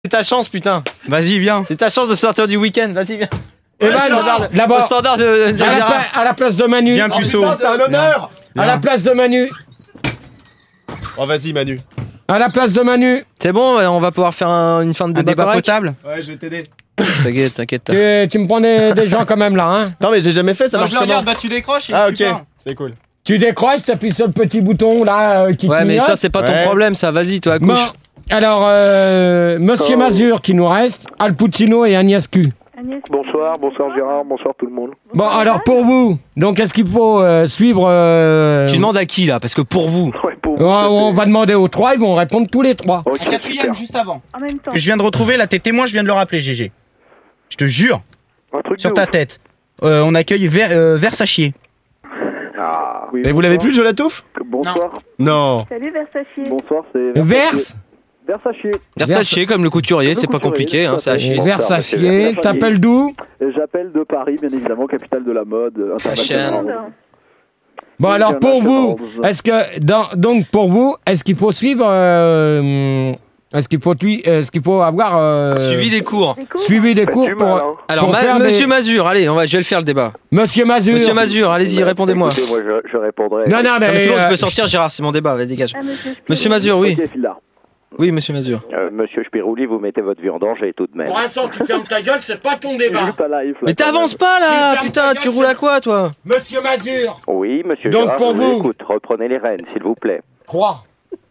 C'est ta chance, putain. Vas-y, viens. C'est ta chance de sortir du week-end. Vas-y, viens. Et ben, là-bas, Au standard de Gérard. à la place de Manu. Viens, puceau. C'est un honneur. À la place de Manu. Oh, vas-y, Manu. À la place de Manu. C'est bon, on va pouvoir faire une fin de Un débat débat correct. potable. Ouais, je vais t'aider. T'inquiète, t'inquiète. Tu me prends des gens quand même là, hein. Non, mais j'ai jamais fait, ça Non, marche je le comment? regarde, bah tu décroches et Ah, tu ok, parles. c'est cool. Tu décroches, t'appuies sur le petit bouton là qui Ouais, mais clignote. ça, c'est pas ton Ouais. problème, ça. Vas-y, toi, à Bon, gauche. alors, Monsieur Mazur qui nous reste, Al Pacino et Agnès Q. Bonsoir Gérard, bonsoir tout le monde. Bon, alors pour vous, donc est-ce qu'il faut suivre... Tu demandes à qui, là? Parce que pour vous. Ouais, pour vous, on va demander aux trois, ils vont répondre tous les trois. Ok, En quatrième, super. juste avant. En même temps. Que je viens de retrouver, là, t'es témoin, je viens de le rappeler, GG. Je te jure, Un truc sur de ta ouf. tête. On accueille Versachier. Ah, oui, Et vous l'avez plus, le Jolatouf? Bonsoir. Non. Salut Versachier. Bonsoir, c'est Verse Versachier. Versachier, comme le couturier, c'est pas compliqué, hein, ça Bonsoir, Versachier, Versachier. t'appelles d'où? Et j'appelle de Paris, bien évidemment, capitale de la mode internationale. Bon alors pour vous, est-ce que donc pour vous, est-ce qu'il faut suivre est-ce qu'il faut avoir Suivi des cours. suivi des cours du pour mal, hein. Alors, pour faire Monsieur des- Mazur, allez, je vais le faire le débat. Monsieur Mazur. Monsieur Mazur, allez-y, répondez-moi. Écoutez, moi, je répondrai. Non non mais, Non, mais c'est bon, tu peux sortir, Gérard, c'est mon débat, vas-y, dégage. Monsieur Mazur, oui. Ok, Phila. Oui, monsieur Mazur. Monsieur Spirouli, vous mettez votre vie en danger tout de même. pour l'instant tu fermes ta gueule, c'est pas ton débat. Juste à live, là, Mais quand t'avances même. pas là, Tu fermes putain, ta tu gueule, roules à c'est- quoi toi? Monsieur Mazur. Oui, monsieur Donc, Gérard, pour je vous. écoute. Reprenez les rênes, s'il vous plaît. 3.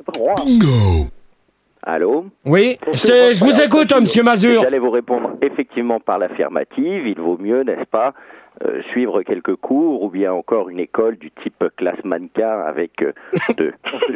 Allô? Oui, je vous écoute monsieur Mazur. J'allais vous répondre effectivement par l'affirmative. Il vaut mieux, n'est-ce pas, suivre quelques cours ou bien encore une école du type classe mannequin avec de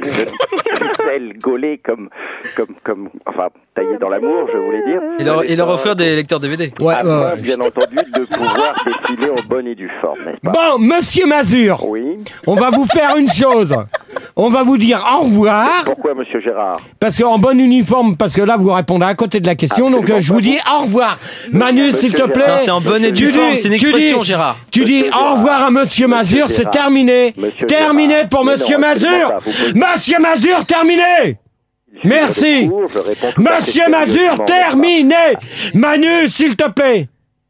ficelles gaulées comme, enfin, taillées dans l'amour, je voulais dire. Et leur offrir des lecteurs DVD. Ouais, Afin, bien entendu, de pouvoir défiler en bonne et due forme, n'est-ce pas? Bon, monsieur Mazur, Oui. on va vous faire une chose. On va vous dire au revoir. Pourquoi, monsieur Gérard? Parce qu'en bon uniforme, parce que là vous répondez à côté de la question, donc je vous dis au revoir. Manu, s'il te plaît. Non, c'est en bonne et due Tu forme, dis- c'est une tu expression, dis- Gérard. Tu dis Monsieur au Gérard. revoir à monsieur Mazur, Monsieur c'est Gérard. terminé. Monsieur Terminé Gérard. pour Mais monsieur non, absolument Mazur. pas. Vous posez- Monsieur Mazur, terminé. Je Merci. suis de cours, je réponds tout à fait Monsieur Mazur, sérieusement, terminé. Manu, s'il te plaît.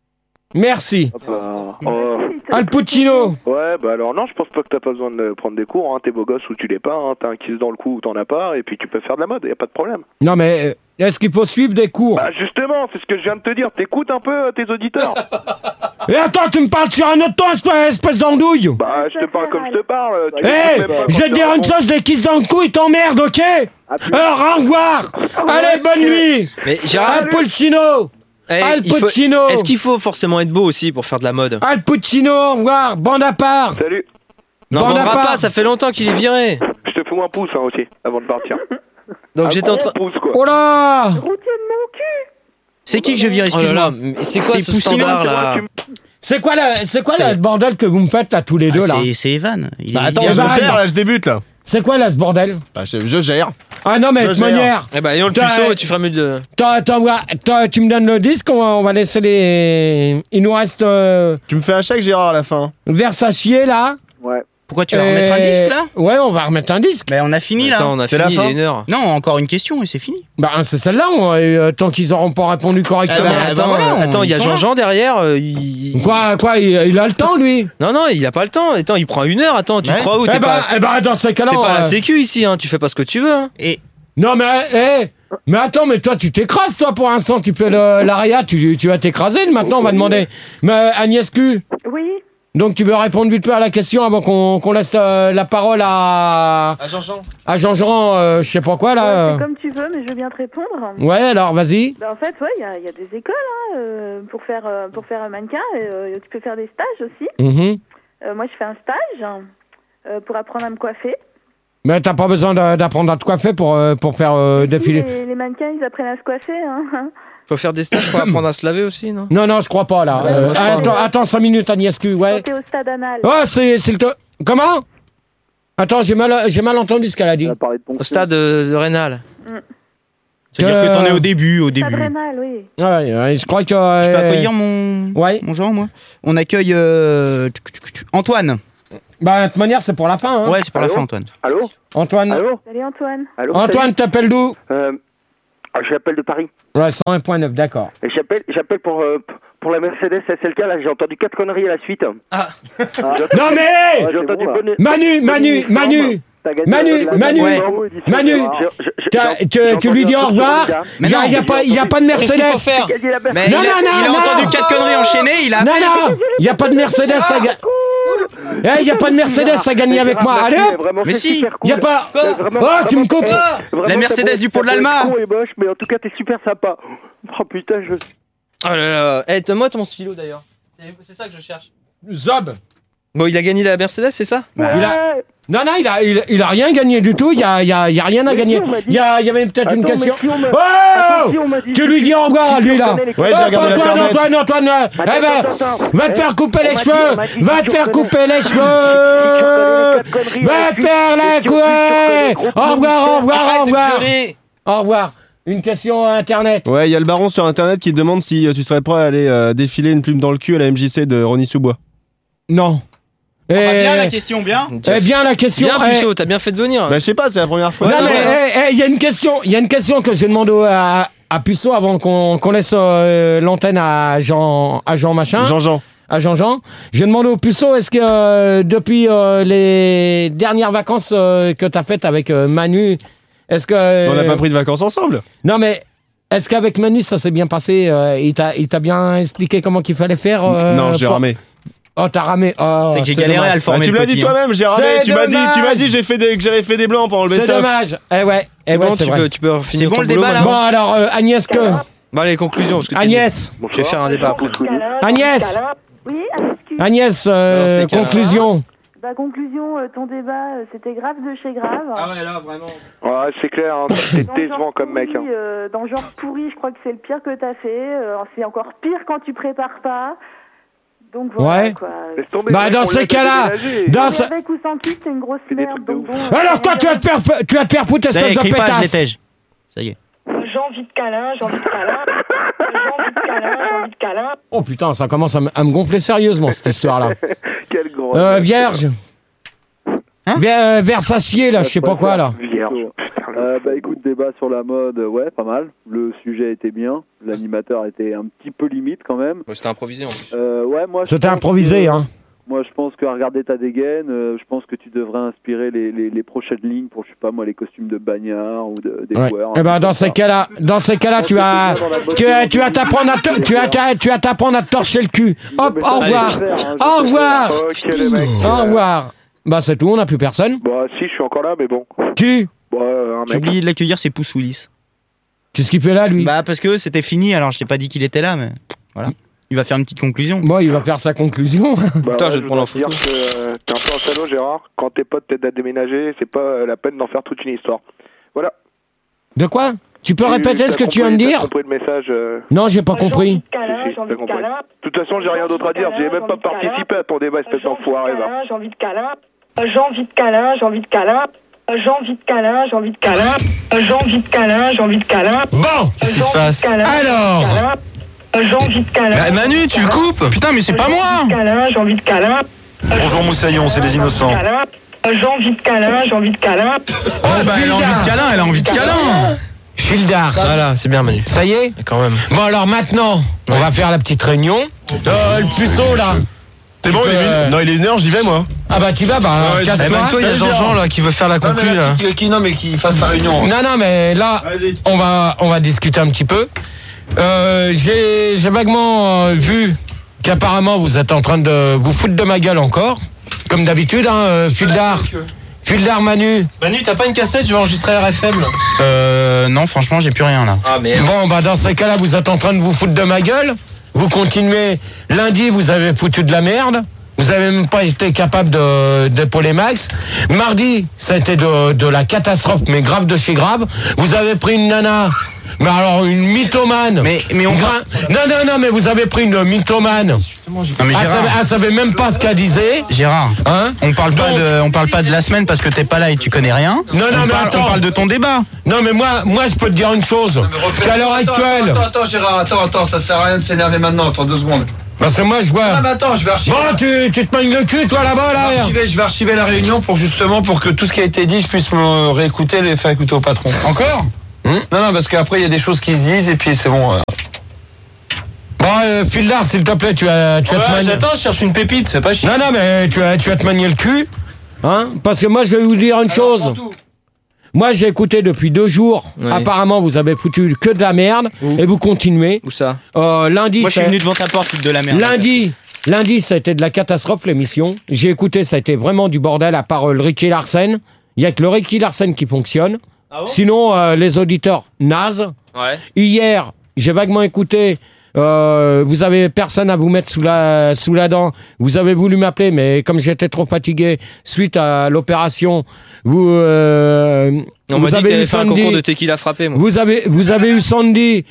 Merci. n'est-ce pas? Oh. Al Pacino. Ouais, bah alors non, je pense pas que t'as pas besoin de prendre des cours, hein. T'es beau gosse ou tu l'es pas, hein. T'as un kiss dans le cou ou t'en as pas, et puis tu peux faire de la mode, y a pas de problème. Non mais est-ce qu'il faut suivre des cours? Bah justement, c'est ce que je viens de te dire, t'écoutes un peu tes auditeurs. Et attends, tu me parles sur un autre ton, espèce d'andouille. Bah je te parle comme je te parle. Tu Eh, m'écoutes même pas je vais quand te dire tu une chose, des kisses dans le cou, ils t'emmerdent, ok? plus. Alors, au revoir. Allez, bonne nuit. Mais Gérard, Al Pacino. hey, Al Pacino. est-ce qu'il faut forcément être beau aussi pour faire de la mode? Al Pacino, au revoir. Bande à part. Salut, Non, Bon, on vendra n'a pas. pas, ça fait longtemps qu'il est viré. je te fous un pouce hein, aussi, avant de partir. Donc j'étais en Un train. pouce quoi. Oh là. Routier de mon cul. C'est qui que je vire, Oh là là, excuse-moi? mais c'est quoi C'est ce Poussino, standard C'est moi, là? tu C'est quoi le bordel que vous me faites là, tous les deux là? C'est Evan. Bah attends, il est je barré, gère, non. là, je débute, là. C'est quoi là ce bordel? Bah, je gère. Ah non, mais de toute gère. manière, Eh ben, ayons le T'as- puceau et tu feras mieux de. tu me donnes le disque, on va laisser les. Il nous reste Tu me fais un chèque, Gérard, à la fin. Versachier là. Ouais. Pourquoi tu vas remettre un disque là? Ouais, on va remettre un disque. Bah on a fini là. Attends, on a C'est fini, il la fin. est 1h. Non, encore une question et c'est fini. Bah c'est celle-là, tant qu'ils auront pas répondu correctement. Ah, bah, Attends, voilà, attends, il y a ils sont là. Jean-Jean derrière. Quoi, il a le temps lui? Non, non, il a pas le temps. Attends, il prend 1 heure. Attends, tu Ouais. crois où? Eh T'es ben, pas, dans ces cas-là. t'es pas à la sécu ici, hein. Tu fais pas ce que tu veux. Hein. Et Non mais, mais attends, mais toi tu t'écrases toi pour l'instant, tu fais l'aria, tu vas t'écraser. Maintenant on va demander. Mais Agnès Q, Oui. donc tu veux répondre vite fait à la question avant qu'on laisse la parole à Jean-Jean. Jean-Jean, je sais pas quoi là. C'est comme tu veux, mais je veux bien te répondre. Ouais, alors vas-y. Bah, en fait, ouais, il y a des écoles hein, pour faire un mannequin. Et, tu peux faire des stages aussi. Mhm. Moi, je fais un stage pour apprendre à me coiffer. Mais t'as pas besoin d'apprendre à te coiffer pour faire défiler. Les mannequins, ils apprennent à se coiffer. Hein. Faut faire des stages pour apprendre à se laver aussi, non? Non, je crois pas là. moi, je crois. Attends 5 minutes Agnès Q, ouais. Quand t'es au stade anal. Oh, c'est le Comment? Attends, j'ai mal entendu ce qu'elle a dit. On a parlé de ton Au stade de Rénal. c'est-à-dire que t'en es au début, Stade rénal, oui. Ouais, je crois que. Je peux accueillir mon genre, moi. On accueille Antoine. Bah, de toute manière, c'est pour la fin. Hein. Ouais, c'est pour la Allô fin, Antoine. Allô? Antoine. Allô? Salut Antoine. Allô? Antoine, t'appelles d'où? J'appelle de Paris. Ouais, 101.9, d'accord. Et j'appelle pour la Mercedes SLK, là, j'ai entendu 4 conneries à la suite. Ah. Non mais j'ai entendu Manu, tu lui dis au revoir. Il n'y a pas de Mercedes. Mais il a entendu 4 conneries enchaînées, il a... Non, il n'y a pas de Mercedes à gagner. Il n'y a pas de Mercedes à gagner avec moi. Allez hop. Mais si, il n'y a pas... Oh, tu me coupes. La Mercedes du pont de l'Alma. Mais en tout cas, t'es super sympa. Oh putain, Oh là là. Eh, donne-moi ton stylo d'ailleurs. C'est ça que je cherche. Zob. Bon, il a gagné la Mercedes, c'est ça? Non, il a rien gagné du tout, il y a rien à gagner. Il y avait peut-être une question. Oh! Tu lui dis au revoir, lui, là. Ouais, j'ai regardé Antoine, va te faire couper les cheveux. Va te faire couper les cheveux. Va te faire la couper. Au revoir. Au revoir. Une question Internet. Ouais, il y a le baron sur Internet qui te demande si tu serais prêt à aller défiler une plume dans le cul à la MJC de Ronny Sous-Bois. Non. Bien la question, bien. Bien la question. Bien, Puceau, t'as bien fait de venir. Bah, je sais pas, c'est la première fois. Non, mais il y a une question que j'ai demandé à Puceau avant qu'on laisse l'antenne à Jean machin. Jean. À Jean. J'ai demandé au Puceau, est-ce que depuis les dernières vacances que t'as faites avec Manu, est-ce que... On n'a pas pris de vacances ensemble. Non, mais est-ce qu'avec Manu, ça s'est bien passé? Il t'a bien expliqué comment qu'il fallait faire? Non, j'ai ramé. Oh, t'as ramé. Oh, c'est que j'ai galéré à le former. Tu me l'as dit toi-même, j'ai ramé. Tu m'as dit que j'avais fait des blancs pendant le best-of. C'est dommage. C'est bon, tu peux finir ton boulot. Bon, alors, Agnès, que... Bon, allez, conclusion. Parce que Agnès. Je vais faire un débat après. Agnès. Oui, Agnès, conclusion. Conclusion, ton débat, c'était grave de chez grave. Ah ouais, là, vraiment. Ouais, c'est clair, hein, c'est décevant comme mec. Hein. Dans le genre pourri, je crois que c'est le pire que t'as fait. C'est encore pire quand tu prépares pas. Donc voilà, quoi. Bah dans ces cas-là, avec ou sans kit, c'est une grosse merde. Donc bon, alors toi, tu vas te faire foutre, espèce de pétasse. Ça y est. J'ai envie de câlin. Oh putain, ça commence à me gonfler sérieusement cette histoire-là. Quel gros. Vierge. Versacier là, je sais pas quoi là. Vierge. Écoute, débat sur la mode, ouais, pas mal. Le sujet était bien. L'animateur était un petit peu limite quand même. Ouais, c'était improvisé en plus. Ouais, moi. C'était improvisé, hein. Moi, je pense qu'à regarder ta dégaine, je pense que tu devrais inspirer les prochaines lignes pour, je sais pas moi, les costumes de bagnards ou des joueurs. Eh ben, dans ces cas-là, tu vas t'apprendre à te torcher le cul. Hop, au revoir. Au revoir. Bah, c'est tout, on n'a plus personne. Bah, si, je suis encore là, mais bon. Qui? J'ai oublié de l'accueillir, c'est Pouce Willis. Qu'est-ce qu'il fait là, lui? Bah, parce que c'était fini, alors je t'ai pas dit qu'il était là, mais voilà. Il va faire une petite conclusion. Bon, il va faire sa conclusion. Putain, je vais te prendre en photo. T'es un peu en salaud, Gérard. Quand tes potes t'aident à déménager, c'est pas la peine d'en faire toute une histoire. Voilà. De quoi? Tu peux répéter ce que tu viens de dire? J'ai compris le message. Non, j'ai pas compris. De toute façon, j'ai rien d'autre à dire. J'ai même pas participé à ton débat, espèce d'enfoiré. J'ai envie de câlin. J'ai envie de câlin. J'ai envie de câlin. J'ai envie de câlin. J'ai envie de câlin. J'ai envie de câlin. J'ai envie de câlin. Bon, qu'est-ce qui se passe? Alors, j'ai envie de câlin. Bah, Manu, tu le coupes? Putain, mais c'est pas moi! J'ai envie de câlin. Bonjour Moussaillon, c'est les innocents. J'ai envie de câlin. J'ai envie de câlin. Oh, bah, elle a envie de câlin, elle a envie de câlin! Fildar. Voilà, c'est bien, Manu. Ça y est? Quand même. Bon, alors maintenant, on va faire la petite réunion. Le puceau, là. C'est bon, il est 1h, j'y vais moi. Ah bah tu vas, casse-toi. Toi, il y a Jean-Jean là qui veut faire la conclue là. Non mais qui fasse sa réunion. Non mais là, on va discuter un petit peu. J'ai vaguement vu qu'apparemment vous êtes en train de vous foutre de ma gueule encore, comme d'habitude, hein, Fildar, Manu. Manu, t'as pas une cassette? Je vais enregistrer RFM là. Non, franchement, j'ai plus rien là. Ah merde. Bon, bah dans ces cas-là, vous êtes en train de vous foutre de ma gueule. Vous continuez. Lundi, vous avez foutu de la merde. Vous avez même pas été capable d'épauler Max. Mardi, ça a été de la catastrophe, mais grave de chez grave. Vous avez pris une nana. Mais alors, une mythomane. Mais on Non, mais vous avez pris une mythomane. Non, mais Gérard, elle savait même pas ce qu'elle disait. Gérard, hein? on parle pas de la semaine parce que t'es pas là et tu connais rien. Non, mais attends. On parle de ton débat. Non, mais moi, je peux te dire une chose. Qu'à l'heure actuelle. Attends, Gérard, attends, ça sert à rien de s'énerver maintenant, attends 2 secondes. Parce que moi, je vois. Ah, mais attends, je vais archiver. Bon, tu te manges le cul, toi, là-bas, là. Je vais archiver la réunion pour que tout ce qui a été dit, je puisse me réécouter et les faire écouter au patron. Encore? Non, parce qu'après, il y a des choses qui se disent et puis c'est bon. Bon, Fildar, s'il te plaît, tu vas te manier. J'attends, je cherche une pépite, fais pas chier. Non, mais tu vas te manier le cul. Hein? Parce que moi, je vais vous dire une chose. Moi, j'ai écouté depuis 2 jours. Oui. Apparemment, vous avez foutu que de la merde. Et vous continuez. Où ça? Lundi, Moi, je suis venu devant ta porte, de la merde. Lundi, ça a été de la catastrophe, l'émission. J'ai écouté, ça a été vraiment du bordel, à part le Ricky Larsen. Il n'y a que le Ricky Larsen qui fonctionne. Ah bon? Sinon, les auditeurs nazes. Ouais. Hier, j'ai vaguement écouté. Vous avez personne à vous mettre sous la dent. Vous avez voulu m'appeler, mais comme j'étais trop fatigué suite à l'opération, On m'a dit que t'avais fait un concours de tequila frappé, moi. vous avez eu Sandy.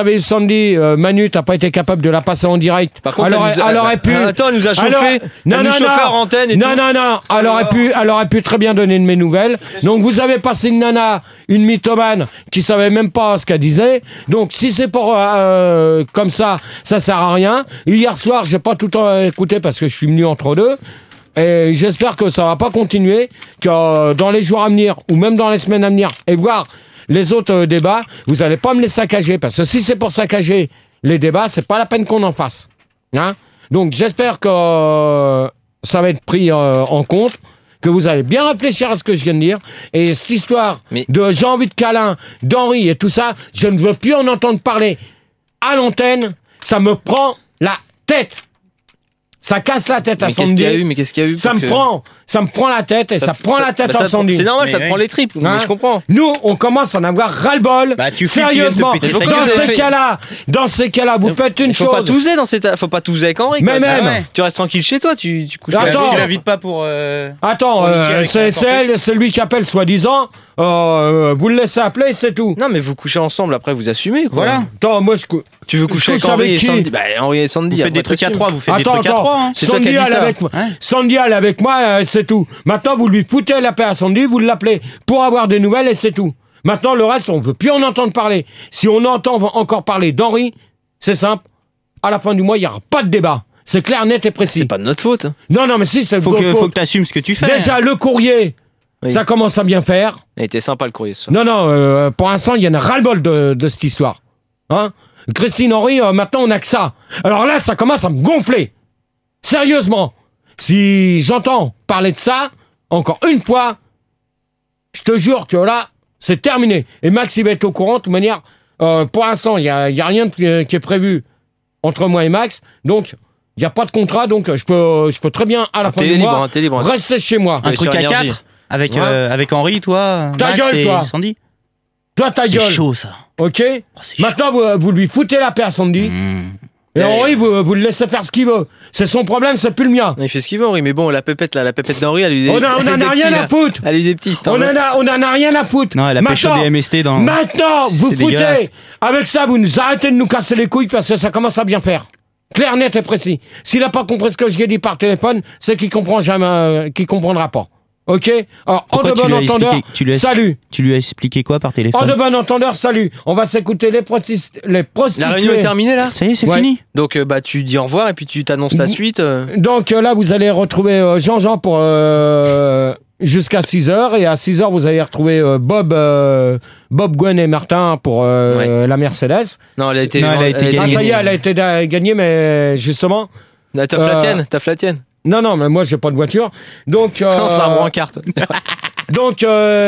Manu, t'as pas été capable de la passer en direct. Par contre, elle aurait pu. Attends, elle nous a chauffé. Non, en antenne et tout. Non. Elle aurait pu très bien donner de mes nouvelles. Donc, vous avez passé une nana, une mythomane, qui savait même pas ce qu'elle disait. Donc, si c'est pour comme ça sert à rien. Hier soir, j'ai pas tout le temps écouté parce que je suis venu entre deux. Et j'espère que ça va pas continuer, que dans les jours à venir, ou même dans les semaines à venir, et voir les autres débats, vous allez pas me les saccager. Parce que si c'est pour saccager les débats, c'est pas la peine qu'on en fasse. Hein? Donc j'espère que ça va être pris en compte, que vous allez bien réfléchir à ce que je viens de dire. Et cette histoire de j'ai envie de câlin, d'Henri et tout ça, je ne veux plus en entendre parler à l'antenne. Ça me prend la tête. Ça casse la tête à Sandy. Qu'est-ce qu'il y a eu Ça me prend la tête et ça prend la tête à Sandy. C'est normal, ça te prend les tripes. Mais je comprends. Nous, on commence à en avoir ras-le-bol. Sérieusement, dans ces cas-là, vous faites une chose. Faut pas touser avec Henri. Mais même. Tu restes tranquille chez toi, tu couches. Attends, tu l'invites pas pour. Attends, c'est lui qui appelle soi-disant. Vous le laissez appeler, c'est tout. Non, mais vous couchez ensemble, après vous assumez. Quoi. Voilà. Attends, moi tu veux coucher avec Henri et Sandy? Bah, Henri et Sandy. Vous faites des trucs à 3, vous faites des trucs à 3. Hein. Sandy elle avec moi. Sandy elle avec moi, c'est tout. Maintenant, vous lui foutez la paix à Sandy, vous l'appelez pour avoir des nouvelles et c'est tout. Maintenant, le reste, on ne veut plus en entendre parler. Si on entend encore parler d'Henri, c'est simple. À la fin du mois, il n'y aura pas de débat. C'est clair, net et précis. C'est pas de notre faute. Non, mais si, c'est faut que tu assumes ce que tu fais. Déjà, le courrier, ça commence à bien faire. Il était sympa le courrier, ce soir. Non, pour l'instant, il y en a ras-le-bol de cette histoire. Hein? Christine Henry, maintenant, on n'a que ça. Alors là, ça commence à me gonfler. Sérieusement. Si j'entends parler de ça, encore une fois, je te jure que là, c'est terminé. Et Max, il va être au courant. De toute manière, pour l'instant, il n'y a rien qui est prévu entre moi et Max. Donc, il n'y a pas de contrat. Donc, je peux très bien, à la fin du mois, rester chez moi. Un truc à 4 avec Henri, toi, ta Max gueule, et toi. Sandy. Toi, ta gueule. C'est chaud, ça. Ok. Maintenant, vous lui foutez la paix à Sandy. Et Henri, vous le laissez faire ce qu'il veut. C'est son problème, c'est plus le mien. Il fait ce qu'il veut, Henri. Mais bon, la pépette d'Henri, elle a eu des. On en a rien à foutre. Elle a eu des petits. On en a rien à foutre. Non, elle a pêché des MST dans. Maintenant, vous foutez. Dégueulasse. Avec ça, vous nous arrêtez de nous casser les couilles parce que ça commence à bien faire. Clair, net et précis. S'il n'a pas compris ce que je lui ai dit par téléphone, c'est qu'il comprend jamais, qu'il comprendra pas. Ok? Alors, en de bon entendeur, salut. Tu lui as expliqué quoi par téléphone? En de bon entendeur, salut. On va s'écouter les prostituées. La réunion est terminée, là? Ça y est, c'est fini. Donc, tu dis au revoir et puis tu t'annonces la suite. Donc là, vous allez retrouver Jean-Jean pour jusqu'à 6h. Et à 6h, vous allez retrouver Bob, Gwen et Martin pour la Mercedes. Non, elle a été gagnée. gagnée. Ah, ça y est, elle a été gagnée, mais justement... T'as fait la tienne. Non, mais moi, j'ai pas de voiture. Donc... Non, c'est un brancard. Donc,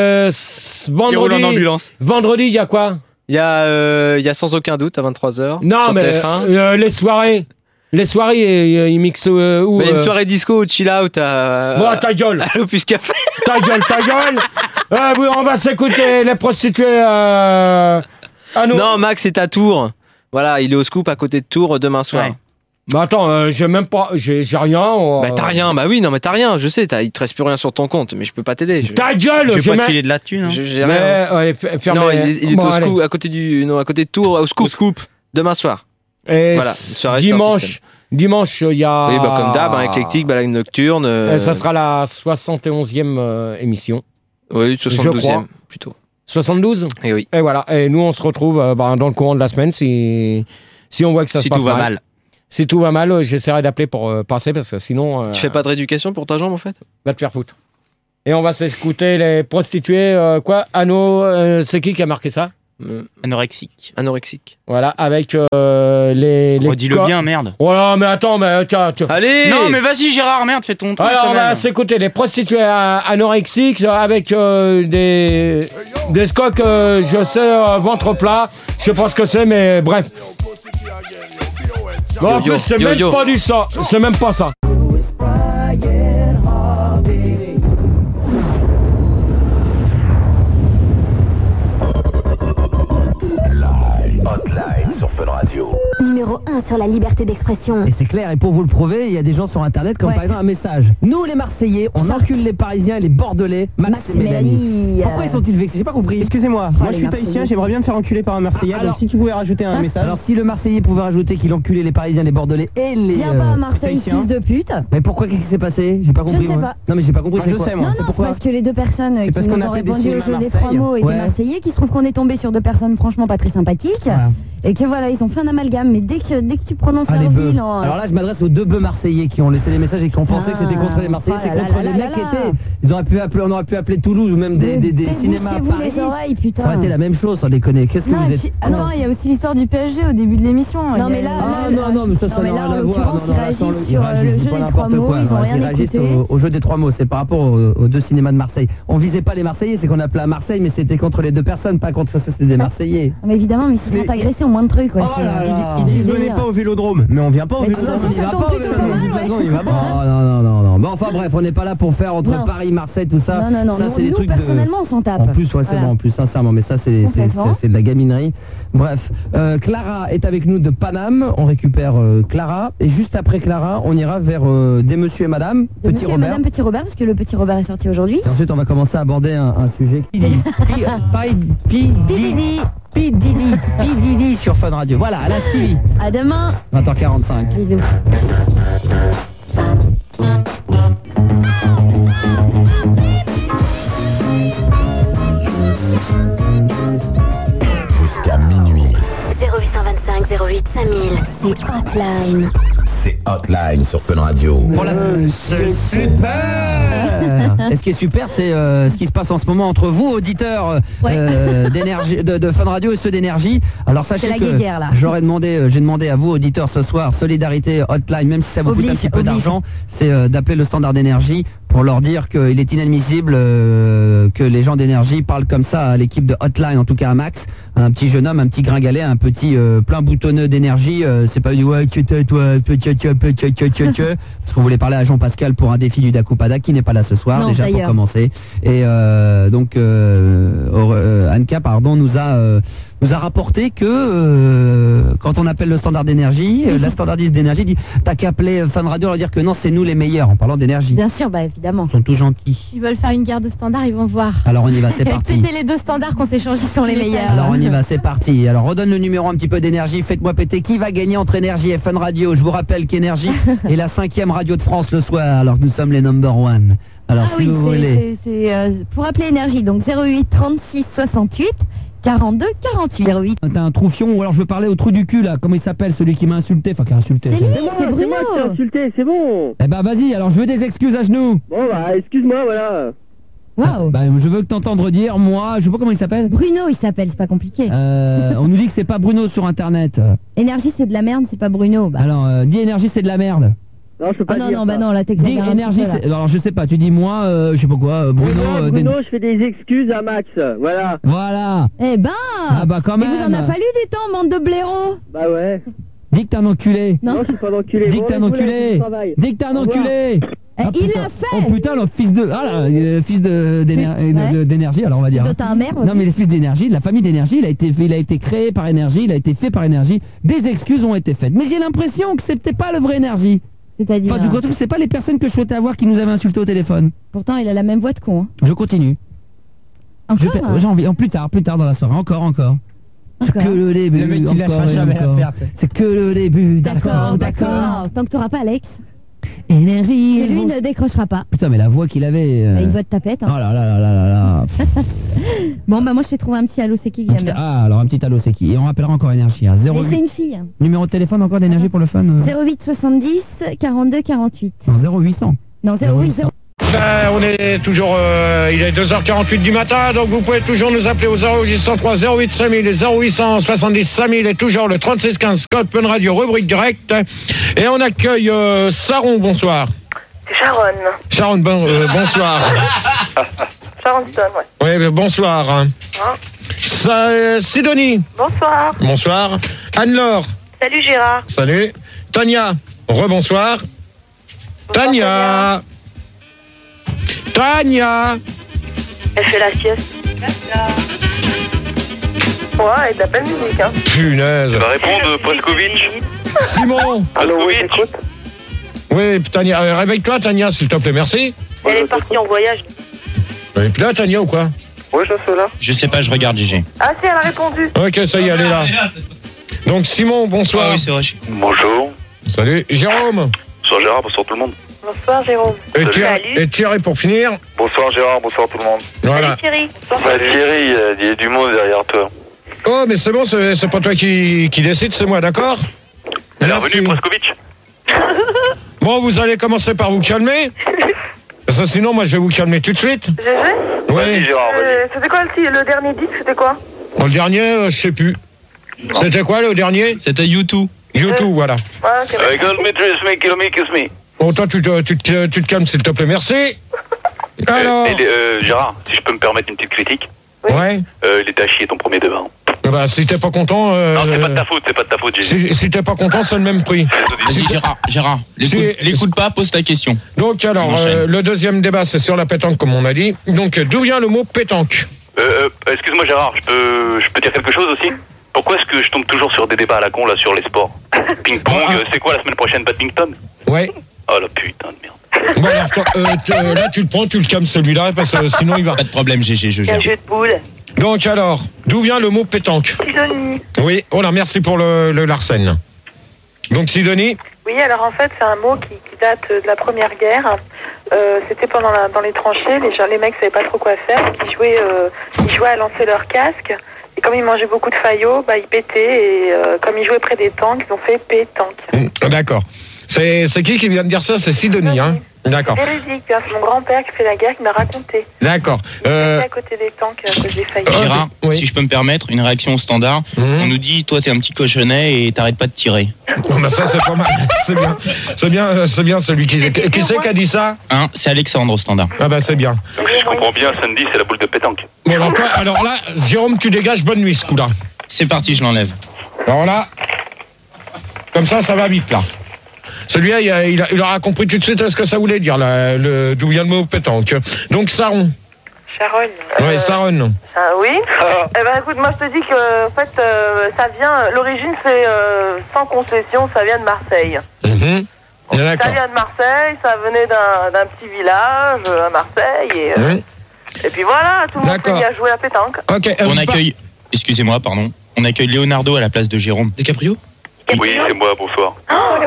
vendredi, il y a quoi? Il y a sans aucun doute à 23h. Non, mais les soirées. Les soirées, ils mixent où? Mais une soirée disco, chill out à... Moi, ta gueule. À l'Opus Café. Ta gueule. On va s'écouter les prostituées à nous. Non, Max est à Tours. Voilà, il est au Scoop à côté de Tours demain soir. Ouais. Bah attends, j'ai même pas... J'ai rien. Bah t'as rien, bah oui, non mais t'as rien, je sais, il te reste plus rien sur ton compte, mais je peux pas t'aider. Ta gueule. Je vais pas te filer de la thune, hein. J'ai rien. Non, il est au Scoop, à côté de Tours, au Scoop. Demain soir. Et voilà, dimanche, il y a... Oui, bah comme d'hab, éclectique, balade nocturne. Ça sera la 71e émission. Oui, 72e, plutôt. 72 ? Et oui. Et voilà, et nous on se retrouve dans le courant de la semaine si on voit que ça se passe mal. Si tout va mal, j'essaierai d'appeler pour passer parce que sinon... Tu fais pas de rééducation pour ta jambe en fait ? Va te faire foutre. Et on va s'écouter les prostituées, quoi ? Anno, c'est qui a marqué ça ? Anorexique. Voilà, avec les dis-le bien, merde. Voilà, mais attends, mais tiens. Allez. Non, mais vas-y, Gérard, merde, fais ton truc. Alors, on va s'écouter les prostituées anorexiques avec des scocs, je sais, ventre plat. Je sais pas ce que c'est, mais bref. Bon, en plus, c'est même pas du ça. C'est même pas ça. Hotline sur Fun Radio. Numéro 1 sur la liberté d'expression. Et c'est clair, et pour vous le prouver, il y a des gens sur internet comme par exemple un message. Nous les Marseillais, on encule les Parisiens et les Bordelais, Max et Mélanie. Pourquoi ils sont-ils vexés? J'ai pas compris. Excusez-moi, moi je suis tahitien, j'aimerais bien me faire enculer par un Marseillais, alors si tu pouvais rajouter un message. Alors si le Marseillais pouvait rajouter qu'il enculait les Parisiens, les Bordelais et les Viens pas à Marseille, fils de pute. Mais pourquoi, qu'est-ce qui s'est passé? J'ai pas compris. Je ne sais pas. Non mais j'ai pas compris, je sais moi. Non, c'est parce que les deux personnes qui nous ont répondu au jeu des 3 mots étaient Marseillais, qui se trouve qu'on est tombé sur 2 personnes franchement pas très sympathiques. Et que voilà, ils ont fait un amalgame, mais dès que tu prononces leur ville Alors là, je m'adresse aux 2 bœufs marseillais qui ont laissé les messages et qui ont pensé que c'était contre les Marseillais, c'est contre les mecs qui étaient. On aurait pu appeler Toulouse ou même des cinémas à Paris. Les oreilles, putain. Ça aurait été la même chose, sans déconner. Qu'est-ce que vous êtes... Ah non, il y a aussi l'histoire du PSG au début de l'émission. Non mais là, non, mais ça n'a rien à voir. Ils réagissent sur le jeu des 3 mots, ils ont rien écouté. Au jeu des 3 mots, c'est par rapport aux 2 cinémas de Marseille. On visait pas les Marseillais, c'est qu'on appelait à Marseille, mais c'était contre les 2 personnes, pas contre c'était des Marseillais. Mais évidemment, mais ils se sont agressés au moins de trucs. Ils disent venez pas au Vélodrome. Mais on vient pas au Vélodrome. On y va pas au Vélodrome. Non. Bon, enfin bref, on n'est pas là pour faire entre Paris, Marseille, tout ça. Non. Ça, c'est des trucs personnellement, on s'en tape. En plus, c'est bon, en plus, sincèrement, mais ça, c'est de la gaminerie. Bref, Clara est avec nous de Paname. On récupère Clara. Et juste après Clara, on ira vers des monsieur et madame Petit Robert. Madame Petit Robert, parce que le Petit Robert est sorti aujourd'hui. Et ensuite, on va commencer à aborder un sujet qui P. Diddy sur Fun Radio. Voilà, à la Stevie. À demain. 20h45. Bisous. Jusqu'à minuit. 0825 08 5000. C'est Hotline. C'est Hotline sur Fun Radio. C'est super. Et ce qui est super, c'est ce qui se passe en ce moment entre vous, auditeurs d'énergie, de Fun Radio et ceux d'énergie. Alors sachez que j'ai demandé à vous, auditeurs, ce soir, solidarité Hotline, même si ça vous coûte un petit peu d'argent, c'est d'appeler le standard d'énergie pour leur dire qu'il est inadmissible que les gens d'énergie parlent comme ça à l'équipe de Hotline, en tout cas à Max, un petit jeune homme, un petit gringalet, un petit plein boutonneux d'énergie. C'est pas du ouais, tu t'es toi, parce qu'on voulait parler à Jean-Pascal pour un défi du Dakupada qui n'est pas là ce soir, déjà pour commencer. Et donc Anka, nous a rapporté que quand on appelle le standard d'énergie, la standardiste d'énergie dit t'as qu'à appeler Fun Radio, leur dire que non, c'est nous les meilleurs en parlant d'énergie. Bien sûr, bah évidemment. Ils sont tous gentils. Ils veulent faire une guerre de standards, ils vont voir. Alors on y va, c'est parti. Péter les 2 standards qu'on s'échange, ils sont les meilleurs. Alors on y va, c'est parti. Alors redonne le numéro un petit peu d'énergie, faites-moi péter. Qui va gagner entre Énergie et Fun Radio? Je vous rappelle qu'Énergie est la 5e radio de France le soir, alors que nous sommes les number 1. Alors si vous voulez. C'est pour appeler Énergie, donc 08 36 68 42 48 08. T'as un troufion, ou alors je veux parler au trou du cul là, comment il s'appelle celui qui m'a insulté, enfin qui a insulté. C'est lui, c'est Bruno. Moi qui t'ai insulté, c'est bon. Eh bah vas-y, alors je veux des excuses à genoux. Bon bah excuse-moi, voilà. Waouh. Bah je veux que t'entendre dire, moi, je sais pas comment il s'appelle. Bruno il s'appelle, c'est pas compliqué. On nous dit que c'est pas Bruno sur internet. Énergie c'est de la merde, c'est pas Bruno. Bah. Alors dis Énergie c'est de la merde. Non, je peux pas dire non, bah non, là t'exagères. Dis Énergie, alors je sais pas, tu dis moi, je sais pas quoi, Bruno... Bruno, je fais des excuses à Max, voilà. Voilà. Eh ben. Ah bah quand même. Et vous en a fallu du temps, bande de blaireaux. Bah ouais. Dis que t'es un enculé. Non, je suis pas un enculé. Dis que t'es un enculé. Dis que t'es un enculé. Il l'a fait. Oh putain, le fils de... Ah là, fils d'énergie, alors on va dire. De ta mère aussi. Non mais le fils d'énergie, la famille d'énergie, il a été créé par énergie, il a été fait par énergie. Des excuses ont été faites. Mais j'ai l'impression que c'était pas le vrai énergie. C'est-à-dire... Enfin, du coup, c'est pas les personnes que je souhaitais avoir qui nous avaient insultés au téléphone. Pourtant, il a la même voix de con. Hein. Je continue. Encore j'ai envie, plus tard dans la soirée, encore. C'est que le début, le mec qui lâchera jamais l'affaire. C'est que le début, d'accord. Tant que t'auras pas Alex. Énergie. Et lui ne décrochera pas. Putain, mais la voix qu'il avait... Une voix de tapette. Hein. Oh là là. Bon, bah moi, je t'ai trouvé un petit Allo Seki que j'aime bien. Ah, alors un petit Allo Seki. Et on rappellera encore Énergie. Hein. 08... Mais c'est une fille. Numéro de téléphone encore d'Énergie pour le fun 08 70 42 48. Non, 0800. Non, 0800. on est toujours, il est 2h48 du matin, donc vous pouvez toujours nous appeler au 0803 08 5000 et 0870 5000 et toujours le 3615 Code Fun Radio, rubrique directe. Et on accueille Saron, bonsoir. C'est Sharon. Sharon, bonsoir. Sharon Stone, ouais. Oui, bonsoir. Hein? Sidonie. Bonsoir. Bonsoir. Anne-Laure. Salut Gérard. Salut. Tania. Rebonsoir. Tania. Tania. Elle fait la sieste. Ouais, elle t'appelle musique, hein. Punaise. Tu vas répondre, Poskovic. Simon. Allô, oui, écoute. Oui, Tania, réveille-toi, Tania, s'il te plaît, merci. Elle est partie en voyage. Elle est là, Tania, ou quoi? Oui, je suis là. Je sais pas, je regarde GG. Ah si, elle a répondu. Ok, ça y est, elle est là. Donc, Simon, bonsoir. Ah oui, c'est vrai. Bonjour. Salut. Jérôme. Bonsoir Gérard, bonsoir tout le monde. Bonsoir Jérôme. Et Thierry pour finir. Bonsoir Gérard, bonsoir tout le monde. Voilà. Salut Thierry. Thierry, il y a du monde derrière toi. Oh, mais c'est bon, c'est pas toi qui décide, c'est moi, d'accord? Bienvenue, Poskovic. Bon, vous allez commencer par vous calmer. Ça, sinon, moi, je vais vous calmer tout de suite. GG. Oui. Vas-y Gérard, vas-y. C'était quoi le dernier disque, c'était quoi? Bon, le dernier, je sais plus. C'était quoi le dernier? C'était U2. U2, voilà. Ouais, ok. Kill me, kiss me, kill me, kiss me. Bon, toi, tu te calmes, s'il te plaît, merci. Alors. Gérard, si je peux me permettre une petite critique. Ouais. Il était à chier ton premier débat. Bah, si t'es pas content. Non, c'est pas de ta faute, c'est pas de ta faute, Gégé. Si t'es pas content, c'est le même prix. Vas-y, Gérard, l'écoute pas, pose ta question. Donc, alors, le deuxième débat, c'est sur la pétanque, comme on a dit. Donc, d'où vient le mot pétanque? Excuse-moi, Gérard, je peux dire quelque chose aussi? Pourquoi est-ce que je tombe toujours sur des débats à la con, là, sur les sports? Ping-pong, c'est quoi la semaine prochaine, badminton? Ouais. Oh la putain de merde. Bon, alors, toi, là, tu le prends, tu le calmes celui-là, parce que sinon, il va. Pas de problème, GG, je C'est un gère. jeu de boules. Donc, alors, d'où vient le mot pétanque? Sidonie. Oui, oh là, merci pour le Larsen. Donc, Sidonie? Oui, alors en fait, c'est un mot qui date de la Première Guerre. C'était dans les tranchées, les mecs savaient pas trop quoi faire, ils jouaient à lancer leur casque. Et comme ils mangeaient beaucoup de faillots, bah, ils pétaient. Et comme ils jouaient près des tanks, ils ont fait pétanque. D'accord. C'est qui vient de dire ça? C'est Sidonie, hein? D'accord. C'est véridique, c'est mon grand-père qui fait la guerre qui m'a raconté. D'accord. Il était à côté des tanks à cause des faillots. Gérard, si je peux me permettre, une réaction au standard. On nous dit, toi, t'es un petit cochonnet et t'arrêtes pas de tirer. Bah ça, c'est pas mal. C'est bien celui qui c'est qui a dit ça? Hein, c'est Alexandre au standard. Ah bah c'est bien. Donc si je comprends bien, Sandy, c'est la boule de pétanque. Bon, alors là, Jérôme, tu dégages, bonne nuit ce coup-là. C'est parti, je l'enlève. Alors là, comme ça va vite là. Celui-là, il aura compris tout de suite ce que ça voulait dire, là, d'où vient le mot pétanque. Donc, Saron. Sharon. Oui, Saron. Oui. Eh ben, écoute, moi, je te dis que, en fait, ça vient, l'origine, c'est sans concession, ça vient de Marseille. D'accord. Ça vient de Marseille, ça venait d'un petit village à Marseille, et puis voilà, tout le monde s'est mis à jouer à pétanque. Ok. On accueille, excusez-moi, pardon, on accueille Leonardo à la place de Jérôme. DiCaprio? Oui, c'est moi, bonsoir. Oh,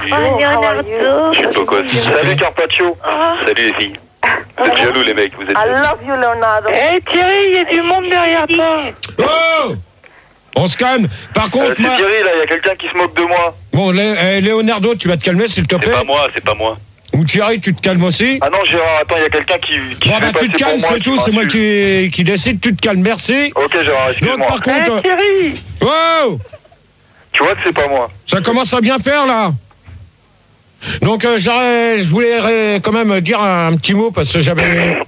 Leonardo. Je sais pas quoi. Salut Carpaccio. Salut les filles. Vous êtes jaloux les mecs, vous êtes I love you, Leonardo. Hé Thierry, il y a du monde derrière toi. Oh! On se calme. Par contre, c'est Thierry, là, il y a quelqu'un qui se moque de moi. Bon, Leonardo, tu vas te calmer, s'il te plaît. C'est pas moi. Ou Thierry, tu te calmes aussi. Ah non, Gérard, attends, il y a quelqu'un qui bon, bah, tu te calmes, c'est tout, c'est moi qui décide, tu te calmes, merci. Ok, Gérard, excuse-moi. Donc, par contre... Thierry. Oh! Tu vois que c'est pas moi. Ça commence à bien faire, là. Donc, je voulais quand même dire un petit mot, parce que j'avais...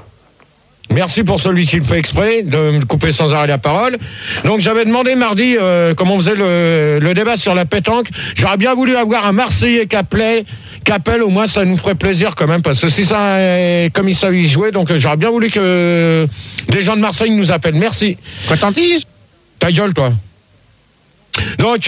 Merci pour celui qui le fait exprès, de me couper sans arrêt la parole. Donc, j'avais demandé mardi, comment on faisait le débat sur la pétanque. J'aurais bien voulu avoir un Marseillais qu'appelle, au moins ça nous ferait plaisir quand même, parce que si ça, comme ils savent y jouer, donc j'aurais bien voulu que des gens de Marseille nous appellent. Merci. Quoi t'en dis? Ta gueule, toi. Donc,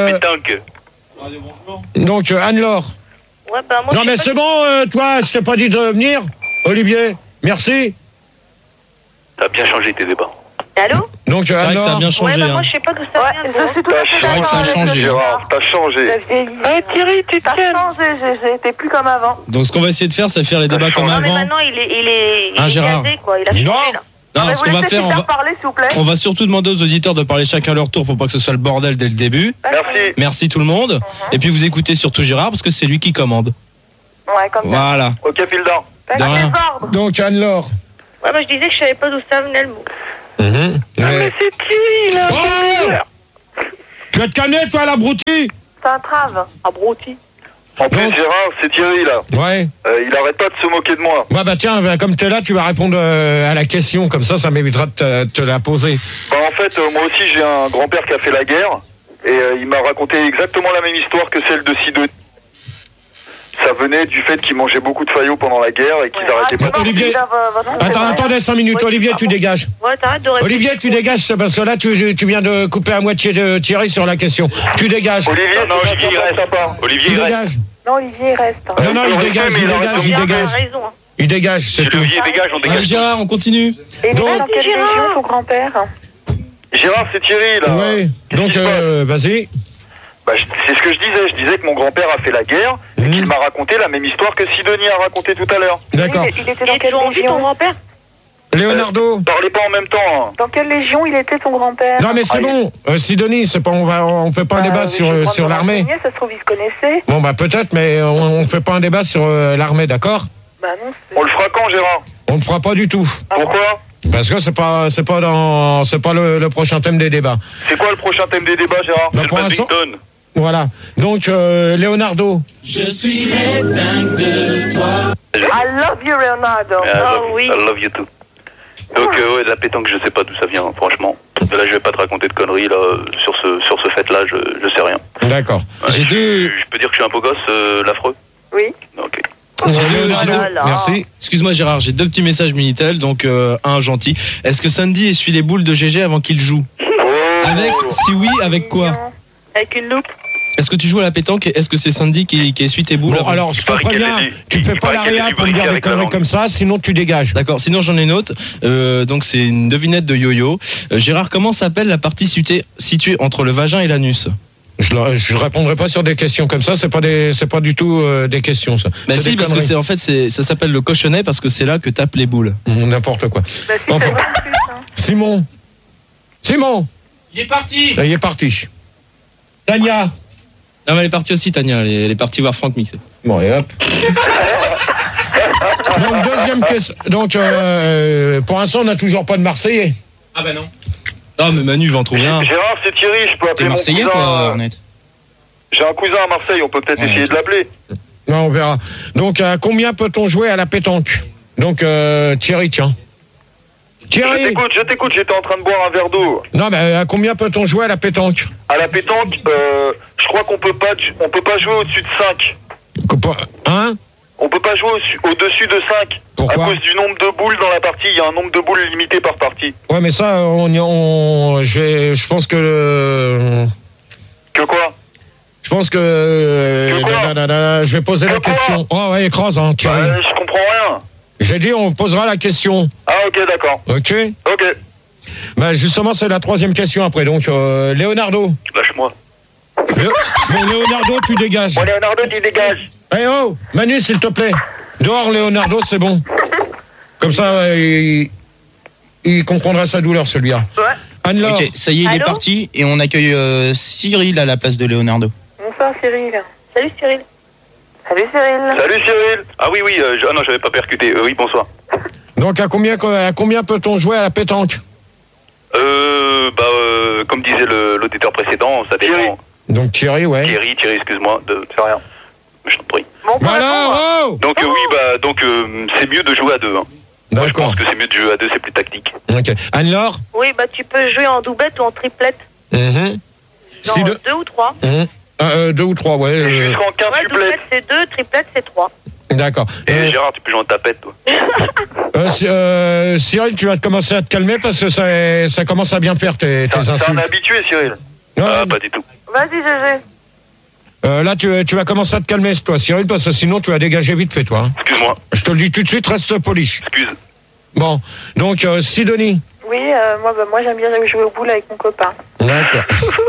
donc Anne-Laure. Ouais, bah, moi, non mais c'est bon, toi, je t'ai pas dit de venir, Olivier. Merci. T'as bien changé tes débats. Allô? Donc, c'est vrai que ça a bien changé. Ouais, bah, moi, je sais pas d'où ça vient. C'est vrai que ça a changé. Gérard, t'as changé. Ouais, Thierry, tu te calmes. J'étais plus comme avant. Donc, ce qu'on va essayer de faire, c'est faire les débats comme Non, mais avant. maintenant, il est Gérard. gazé, quoi. Il a changé, là. Non, ce qu'on va faire, on va surtout demander aux auditeurs de parler chacun leur tour pour pas que ce soit le bordel dès le début. Merci. Merci tout le monde. Et puis vous écoutez surtout Gérard parce que c'est lui qui commande. Ouais, comme ça. Voilà. Ok, Fildan. Pas de désordre. Donc, Anne-Laure. Ouais, bah, je disais que je savais pas d'où ça venait le mot. Mais c'est qui, là? tu vas te calmer, toi, l'abruti? C'est un trave. Abruti. En plus, Gérard, c'est Thierry, là. Ouais. Il arrête pas de se moquer de moi. Ouais, bah tiens, comme t'es là, tu vas répondre à la question. Comme ça m'évitera de te la poser. Bah, en fait, moi aussi, j'ai un grand-père qui a fait la guerre. Et il m'a raconté exactement la même histoire que celle de Sidonie. Ça venait du fait qu'ils mangeaient beaucoup de faillots pendant la guerre et qu'ils arrêtaient pas de... Olivier, attendez 5 minutes. Olivier, tu dégages. Ouais, t'arrêtes de répéter. Olivier, tu dégages, parce que là, tu viens de couper à moitié de Thierry sur la question. Tu dégages. Olivier, non, Olivier, il reste. Olivier, tu il reste. dégages. Non, Olivier, il reste. Non, il dégage, il dégage. Il dégage, c'est tout. Olivier dégage, on dégage. Gérard, on continue. Et donc, dans quelle région ton grand-père? Gérard, c'est Thierry, là. Oui, donc, vas-y. Bah, c'est ce que je disais. Je disais que mon grand-père a fait la guerre et qu'il m'a raconté la même histoire que Sidonie a raconté tout à l'heure. D'accord. Il était dans quelle légion, ton grand-père? Leonardo. Parlez pas en même temps. Hein. Dans quelle légion il était, ton grand-père? Non, mais c'est bon. Sidonie, c'est pas, on fait pas un débat sur l'armée. Ça se trouve, ils se connaissaient. Bon, bah peut-être, mais on fait pas un débat sur l'armée, d'accord? Bah non. On le fera quand, Gérard? On le fera pas du tout. Pourquoi? Parce que c'est pas le prochain thème des débats. C'est quoi le prochain thème des débats, Gérard? Bah, pour l'instant. Voilà. Donc, Leonardo. Je suis dingue de toi. I love you, Leonardo. I love you too. Donc, ouais, la pétanque, je sais pas d'où ça vient, franchement. Là, je vais pas te raconter de conneries, là, sur ce fait-là, je sais rien. D'accord. Je peux dire que je suis un beau gosse, l'affreux? Oui. Ok. J'ai deux. Merci. Excuse-moi Gérard, j'ai 2 petits messages Minitel, donc un gentil. Est-ce que Sandy essuie les boules de GG avant qu'il joue? Si oui, avec quoi? Avec une loupe. Est-ce que tu joues à la pétanque? Est-ce que c'est Sandy qui essuie tes boules? Bon, alors, je te préviens, tu fais pas l'aria pour me dire des conneries comme ça, sinon tu dégages. D'accord, sinon j'en ai une autre. Donc c'est une devinette de yo-yo. Gérard, comment s'appelle la partie située entre le vagin et l'anus? Je répondrai pas sur des questions comme ça, c'est pas du tout des questions ça. Bah si, parce que ça s'appelle le cochonnet parce que c'est là que tapent les boules. N'importe quoi. Bah si, enfin, Simon. Il est parti. Il est parti. Tania. Non, mais elle est partie aussi, Tania. Elle est partie voir Franck mixer. Bon, et hop. Donc, deuxième question. Donc, pour l'instant, on n'a toujours pas de Marseillais. Ah, ben non. Non, mais Manu va en trouver un. Gérard, c'est Thierry, je peux appeler mon cousin. T'es Marseillais, toi, Arnett? J'ai un cousin à Marseille, on peut peut-être essayer de l'appeler. Non, on verra. Donc, à combien peut-on jouer à la pétanque? Donc, Thierry, tiens. Thierry. Je t'écoute, j'étais en train de boire un verre d'eau. Non, mais à combien peut-on jouer à la pétanque? À la pétanque, je crois qu'on peut pas jouer au-dessus de 5. Hein? On peut pas jouer au-dessus de 5. Pourquoi? À cause du nombre de boules dans la partie, il y a un nombre de boules limité par partie. Ouais, mais ça, je pense que... Que quoi? Je pense que... je vais poser la question. Oh ouais, écrase, hein, Thierry. Je comprends rien. J'ai dit, on posera la question. Ah, ok, d'accord. Ok. Ok. Bah, justement, c'est la 3e question après. Donc, Leonardo. Lâche-moi. Bon, Leonardo, tu dégages. Bon, Leonardo, tu dégages. Eh oh, Manu, s'il te plaît. Dehors, Leonardo, c'est bon. Comme ça, il comprendra sa douleur, celui-là. Ouais. Anne-Laure. Ok, ça y est, il est parti et on accueille Cyril à la place de Leonardo. Bonsoir, Cyril. Salut, Cyril. Salut, Cyril. Salut, Cyril. Ah oui, non, j'avais pas percuté. Oui, bonsoir. Donc, à combien peut-on jouer à la pétanque? Comme disait l'auditeur précédent, ça dépend. Donc, Thierry, ouais. Thierry, excuse-moi, c'est rien. Je t'en prie. Bon, voilà, oh donc, c'est mieux de jouer à 2. Hein. Moi, je pense que c'est mieux de jouer à 2, c'est plus tactique. Ok. Anne-Laure? Oui, bah, tu peux jouer en doublette ou en triplette. Genre 2 ou 3. 2 ou 3, ouais. Jusqu'en 15 ouais, doublette, c'est 2, triplette, c'est 3. D'accord. Et Gérard, tu peux jouer en tapette, toi. Cyril, tu vas commencer à te calmer parce que ça commence à bien faire tes insultes. T'es un habitué, Cyril. Ah, pas du tout. Vas-y, GG. Là, tu vas commencer à te calmer, toi, Cyril, parce que sinon, tu vas dégager vite fait, toi. Hein. Excuse-moi. Je te le dis tout de suite, reste poli. Excuse. Bon, donc, Sidonie. Oui, moi, j'aime bien jouer aux boules avec mon copain. D'accord.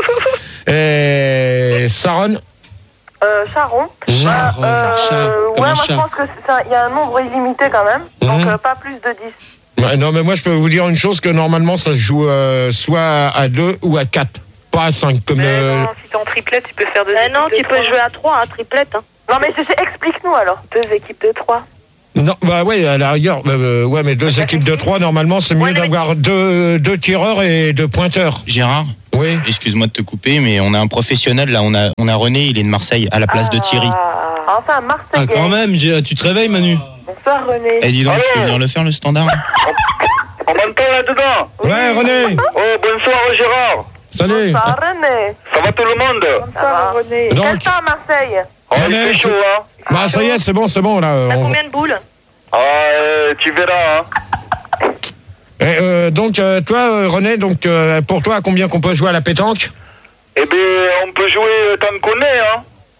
Et Sharon? Sharon. Ouais, moi, je pense qu'il y a un nombre illimité quand même, donc pas plus de 10. Ouais, non, mais moi, je peux vous dire une chose, que normalement, ça se joue soit à 2 ou à 4. Pas à 5 comme... non, si t'es en triplette, tu peux faire 2 équipes. Non, tu peux jouer à 3, triplette. Hein. Non, mais explique-nous alors. 2 équipes de 3. Non, bah ouais, à la rigueur, ouais, mais 2 équipes de 3, normalement, c'est mieux d'avoir deux tireurs et 2 pointeurs. Gérard. Oui. Excuse-moi de te couper, mais on a un professionnel là, on a René, il est de Marseille, à la place de Thierry. Enfin, Marseillais. Quand même, tu te réveilles, Manu. Bonsoir, René. Eh, dis donc, tu veux venir le faire, le standard? On m'entend là-dedans? Ouais, René. Oh, bonsoir Gérard. Salut. Bonsoir, René. Ça va tout le monde? Bonsoir, René. Donc- Quel temps à Marseille? Oh, il fait chaud, hein? Bah, ça y est, c'est bon, là. T'as combien de boules? Tu verras, hein? Donc, toi, René, donc, pour toi, à combien qu'on peut jouer à la pétanque? Eh bien, on peut jouer tant qu'on est, hein?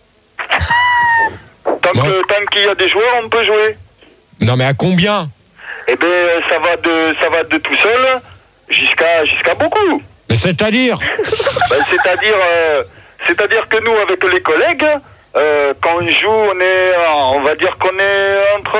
Tant qu'il y a des joueurs, on peut jouer. Non, mais à combien? Eh bien, ça va de tout seul jusqu'à beaucoup. Mais c'est-à-dire? Ben, c'est-à-dire que nous, avec les collègues, quand on joue, on va dire qu'on est entre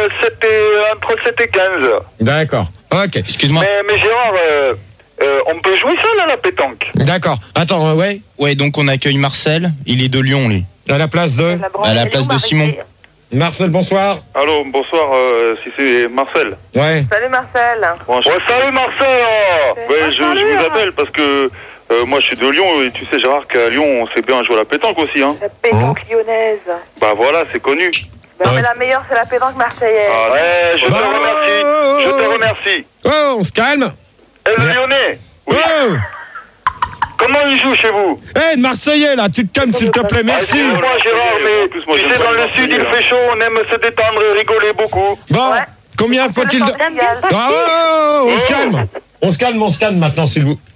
7 et 15. D'accord. Ok. Excuse-moi. Mais Gérard, on peut jouer seul à la pétanque. D'accord. Attends, ouais. Ouais, donc on accueille Marcel, il est de Lyon, lui. À la place de? À la place de Simon. Marcel, bonsoir. Allô, bonsoir, si c'est Marcel. Ouais. Salut, Marcel. Ouais, salut Marcel. Ouais, je vous appelle parce que moi je suis de Lyon et tu sais Gérard qu'à Lyon on sait bien jouer à la pétanque aussi, hein. La pétanque lyonnaise. Bah voilà, c'est connu. Ben, mais la meilleure, c'est la pétanque marseillaise. Ah, ouais, je te remercie. Oh, on se calme. Le Lyonnais. Oui. Oh. Comment il joue chez vous? Eh, Marseillais, là, tu te calmes s'il te plaît, merci. Moi Gérard, mais tu sais, dans le sud il fait chaud, on aime se détendre et rigoler beaucoup. Bon, combien faut-il de... Oh, on se calme. On se calme maintenant, s'il vous...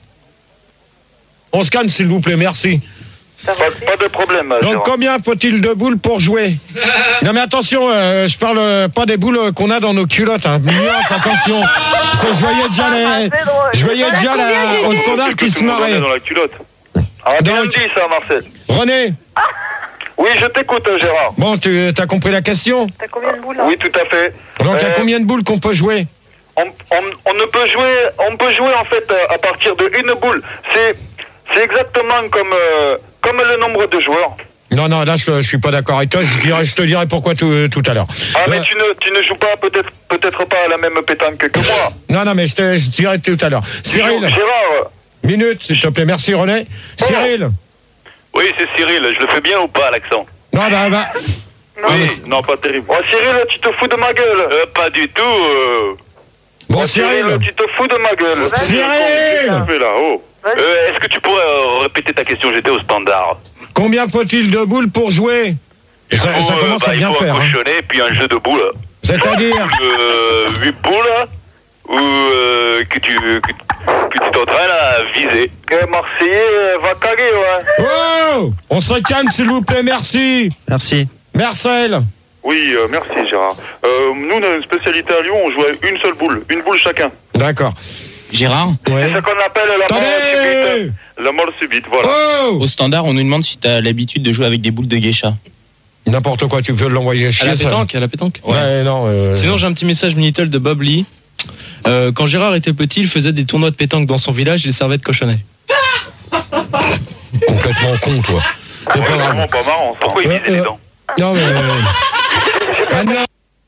On se calme, s'il vous plaît, merci. Pas de problème. Donc, Gérard. combien faut-il de boules pour jouer? Non, mais attention, je parle pas des boules qu'on a dans nos culottes. Hein. Nuance, attention. Parce que je voyais déjà au standard qui se marrait. Dans la culotte. Ah, bien dit ça, Marcel. René. Oui, je t'écoute, Gérard. Bon, tu as compris la question? T'as combien de boules là? Oui, tout à fait. Donc, à combien de boules qu'on peut jouer? On peut jouer en fait à partir de une boule. C'est exactement comme le nombre de joueurs. Non, là je suis pas d'accord avec toi. Je te dirai pourquoi tout à l'heure. Ah, mais tu ne joues pas peut-être pas à la même pétanque que moi. Non, mais je dirai tout à l'heure. Cyril. Gérard. Minute, s'il te plaît. Merci René. Cyril. Oui, c'est Cyril. Je le fais bien ou pas, l'accent? Non, bah. Oui, non, pas terrible. Oh, Cyril, tu te fous de ma gueule. Pas du tout. Bon, Cyril. Tu te fous de ma gueule. Cyril. Est-ce que tu pourrais répéter ta question? J'étais au standard. Combien faut-il de boules pour jouer? Ça commence à bien faire. Il faut un cochonnet puis un jeu de boules. C'est-à-dire 8 boules ou que tu t'entraînes à viser. Marseillais va caguer, ouais. Oh, on se calme, s'il vous plaît, merci. Merci. Marcel. Oui, merci Gérard. Nous, on a une spécialité à Lyon, on joue à une seule boule, une boule chacun. D'accord. Gérard? Ouais. C'est ce qu'on appelle la mort subite. La mort subite, voilà. Oh, au standard, on nous demande si t'as l'habitude de jouer avec des boules de geisha. N'importe quoi, tu peux l'envoyer chier. À la pétanque. Ouais, non. Sinon, j'ai un petit message Minitel de Bob Lee. Quand Gérard était petit, il faisait des tournois de pétanque dans son village, il servait de cochonnet. Complètement con, toi. C'est pas vraiment pas marrant. Pourquoi il visait les dents? Non, mais... Ah, non.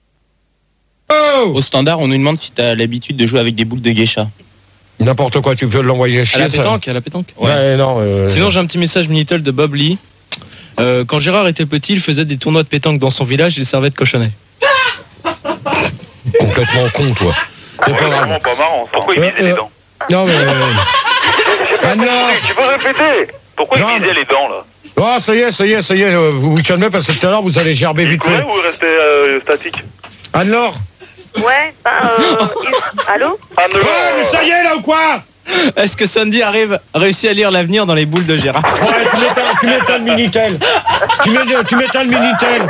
Oh, au standard, on nous demande si t'as l'habitude de jouer avec des boules de geisha. N'importe quoi, tu peux l'envoyer chier. À la pétanque. Ouais, non. Sinon, j'ai un petit message Minitel de Bob Lee. Quand Gérard était petit, il faisait des tournois de pétanque dans son village, il servait de cochonnet. Complètement con, toi. C'est pas vraiment pas marrant. Pourquoi il visait les dents? Non, mais... Tu peux répéter? Pourquoi il visait les dents, là? Oh, ça y est, vous vous calmez parce que tout à l'heure, vous allez gerber vite fait. Ou il restait statique? Anne-Laure. Ouais, allô? Ouais, mais ça y est, là, ou quoi? Est-ce que Sandy réussit à lire l'avenir dans les boules de Gérard? Ouais, tu m'éteins le Minitel. Tu m'éteins le Minitel.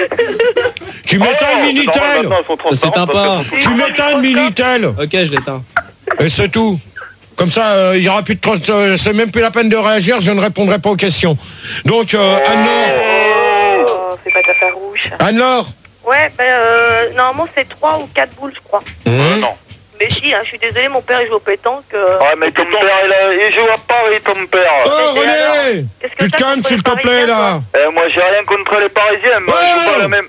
Tu m'éteins le Minitel. Ça s'éteint pas. Tu m'éteins le Minitel. Ok, je l'éteins. Et c'est tout. Comme ça, il n'y aura plus de... c'est même plus la peine de réagir, je ne répondrai pas aux questions. Donc, Anne-Laure. Oh, c'est pas ta farouche. Anne-Laure. Ouais, normalement c'est 3 ou 4 boules, je crois. Non. Mais si, je suis désolé, mon père il joue au pétanque. Ah, mais ton père, il joue à Paris, ton père. Oh, René. Tu te calmes, s'il te plaît, là. Moi, j'ai rien contre les Parisiens, mais je joue pas la même...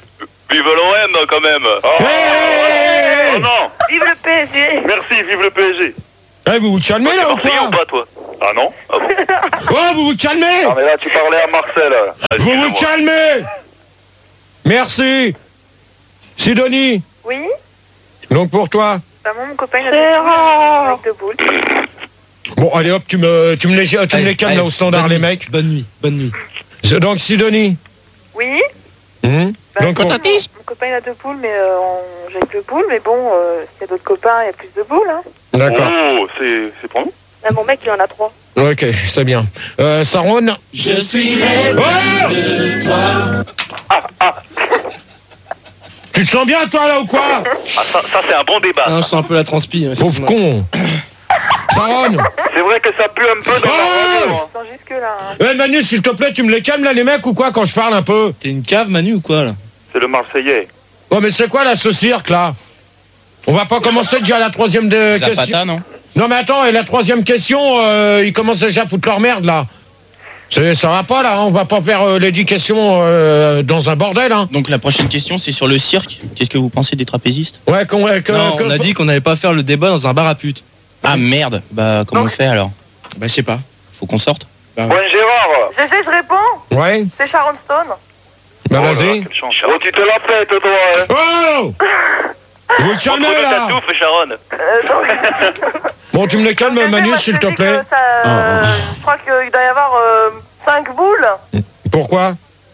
Vive l'OM quand même. Oh non. Vive le PSG. Merci, vive le PSG. Eh, vous vous calmez là ou Marseillais ou quoi? pas toi? Ah non? Ah bon? Oh, vous vous calmez. Non mais là tu parlais à Marcel. Vous vous calmez. Merci. Sidonie. Oui. Donc pour toi. Bah moi mon copain il a des boules. Bon allez hop, tu me les calmes là au standard les mecs. Bonne nuit, bonne nuit. Donc Sidonie. Oui. Bah, donc mon copain il a 2 boules, mais j'ai 2 boules, mais bon, s'il y a d'autres copains, il y a plus de boules. Hein. D'accord. Oh, c'est pour nous? Là, mon mec il en a 3. Ok, c'est bien. Saron. Je suis de toi. Tu te sens bien toi là ou quoi? Ah, ça c'est un bon débat. Non, je sens un peu la transpi. Pauvre con. Saron. C'est vrai que ça pue un peu dans la radio. Sans jusque là. Manu, s'il te plaît, tu me les calmes là les mecs ou quoi quand je parle un peu? T'es une cave Manu ou quoi là? C'est le Marseillais. Oh mais c'est quoi là ce cirque là? On va pas commencer déjà la troisième question. Zapata, non? Non mais attends, et la troisième question, ils commencent déjà à foutre leur merde là. Ça va pas là, hein, on va pas faire les 10 questions dans un bordel. Hein. Donc la prochaine question c'est sur le cirque. Qu'est-ce que vous pensez des trapézistes? Non, on a dit qu'on n'allait pas faire le débat dans un bar à putes. Ah merde, bah comment on fait alors? Bah je sais pas. Faut qu'on sorte. Bon Gérard. GG, je réponds. Ouais. C'est Sharon Stone. Bah vas-y. Oh tu te la pètes toi hein. Oh. Vous te calmez là. Ta touffe, Sharon. Bon tu me les calmes Manu s'il te plaît. Je crois qu'il doit y avoir 5 boules. Pourquoi?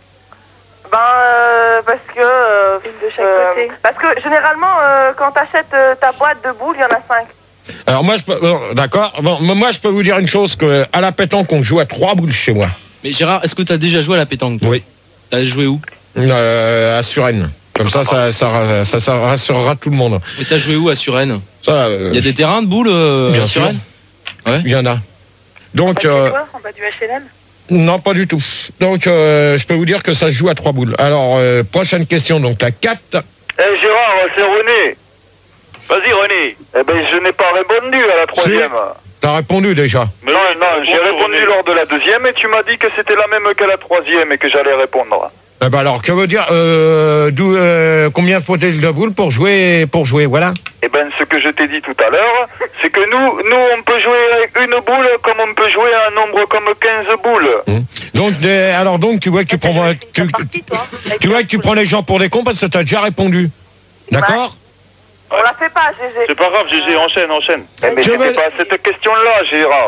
Parce que... de chaque côté. Parce que généralement, quand t'achètes ta boîte de boules, il y en a 5. Alors moi je peux... D'accord. Bon, moi je peux vous dire une chose, que à la pétanque on joue à 3 boules chez moi. Mais Gérard, est-ce que t'as déjà joué à la pétanque? Oui. T'as joué où? À Suresnes. Comme ça rassurera tout le monde. Et t'as joué où à Suresnes? Il y a des terrains de boules à Suresnes? Ouais. Il y en a. Donc... En bas du HLM? Non, pas du tout. Donc, je peux vous dire que ça se joue à 3 boules. Alors, prochaine question, donc la 4. Eh Gérard, c'est René. Vas-y René. Eh ben, je n'ai pas répondu à la 3e. T'as répondu déjà. Mais non, j'ai répondu lors de la 2e et tu m'as dit que c'était la même que la 3e et que j'allais répondre. Eh ben alors, que veut dire combien faut-il de boules pour jouer, voilà. Eh ben, ce que je t'ai dit tout à l'heure, c'est que nous, on peut jouer avec une boule comme on peut jouer à un nombre comme 15 boules. Donc, tu vois que tu prends, tu vois que tu prends les gens pour des cons parce que t'as déjà répondu. D'accord? On la fait pas, GG. C'est pas grave, GG, enchaîne. Mais c'était pas cette question-là, Gérard.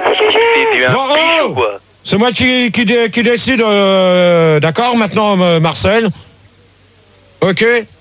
Bon, c'est moi qui décide, d'accord, maintenant, Marcel. Ok.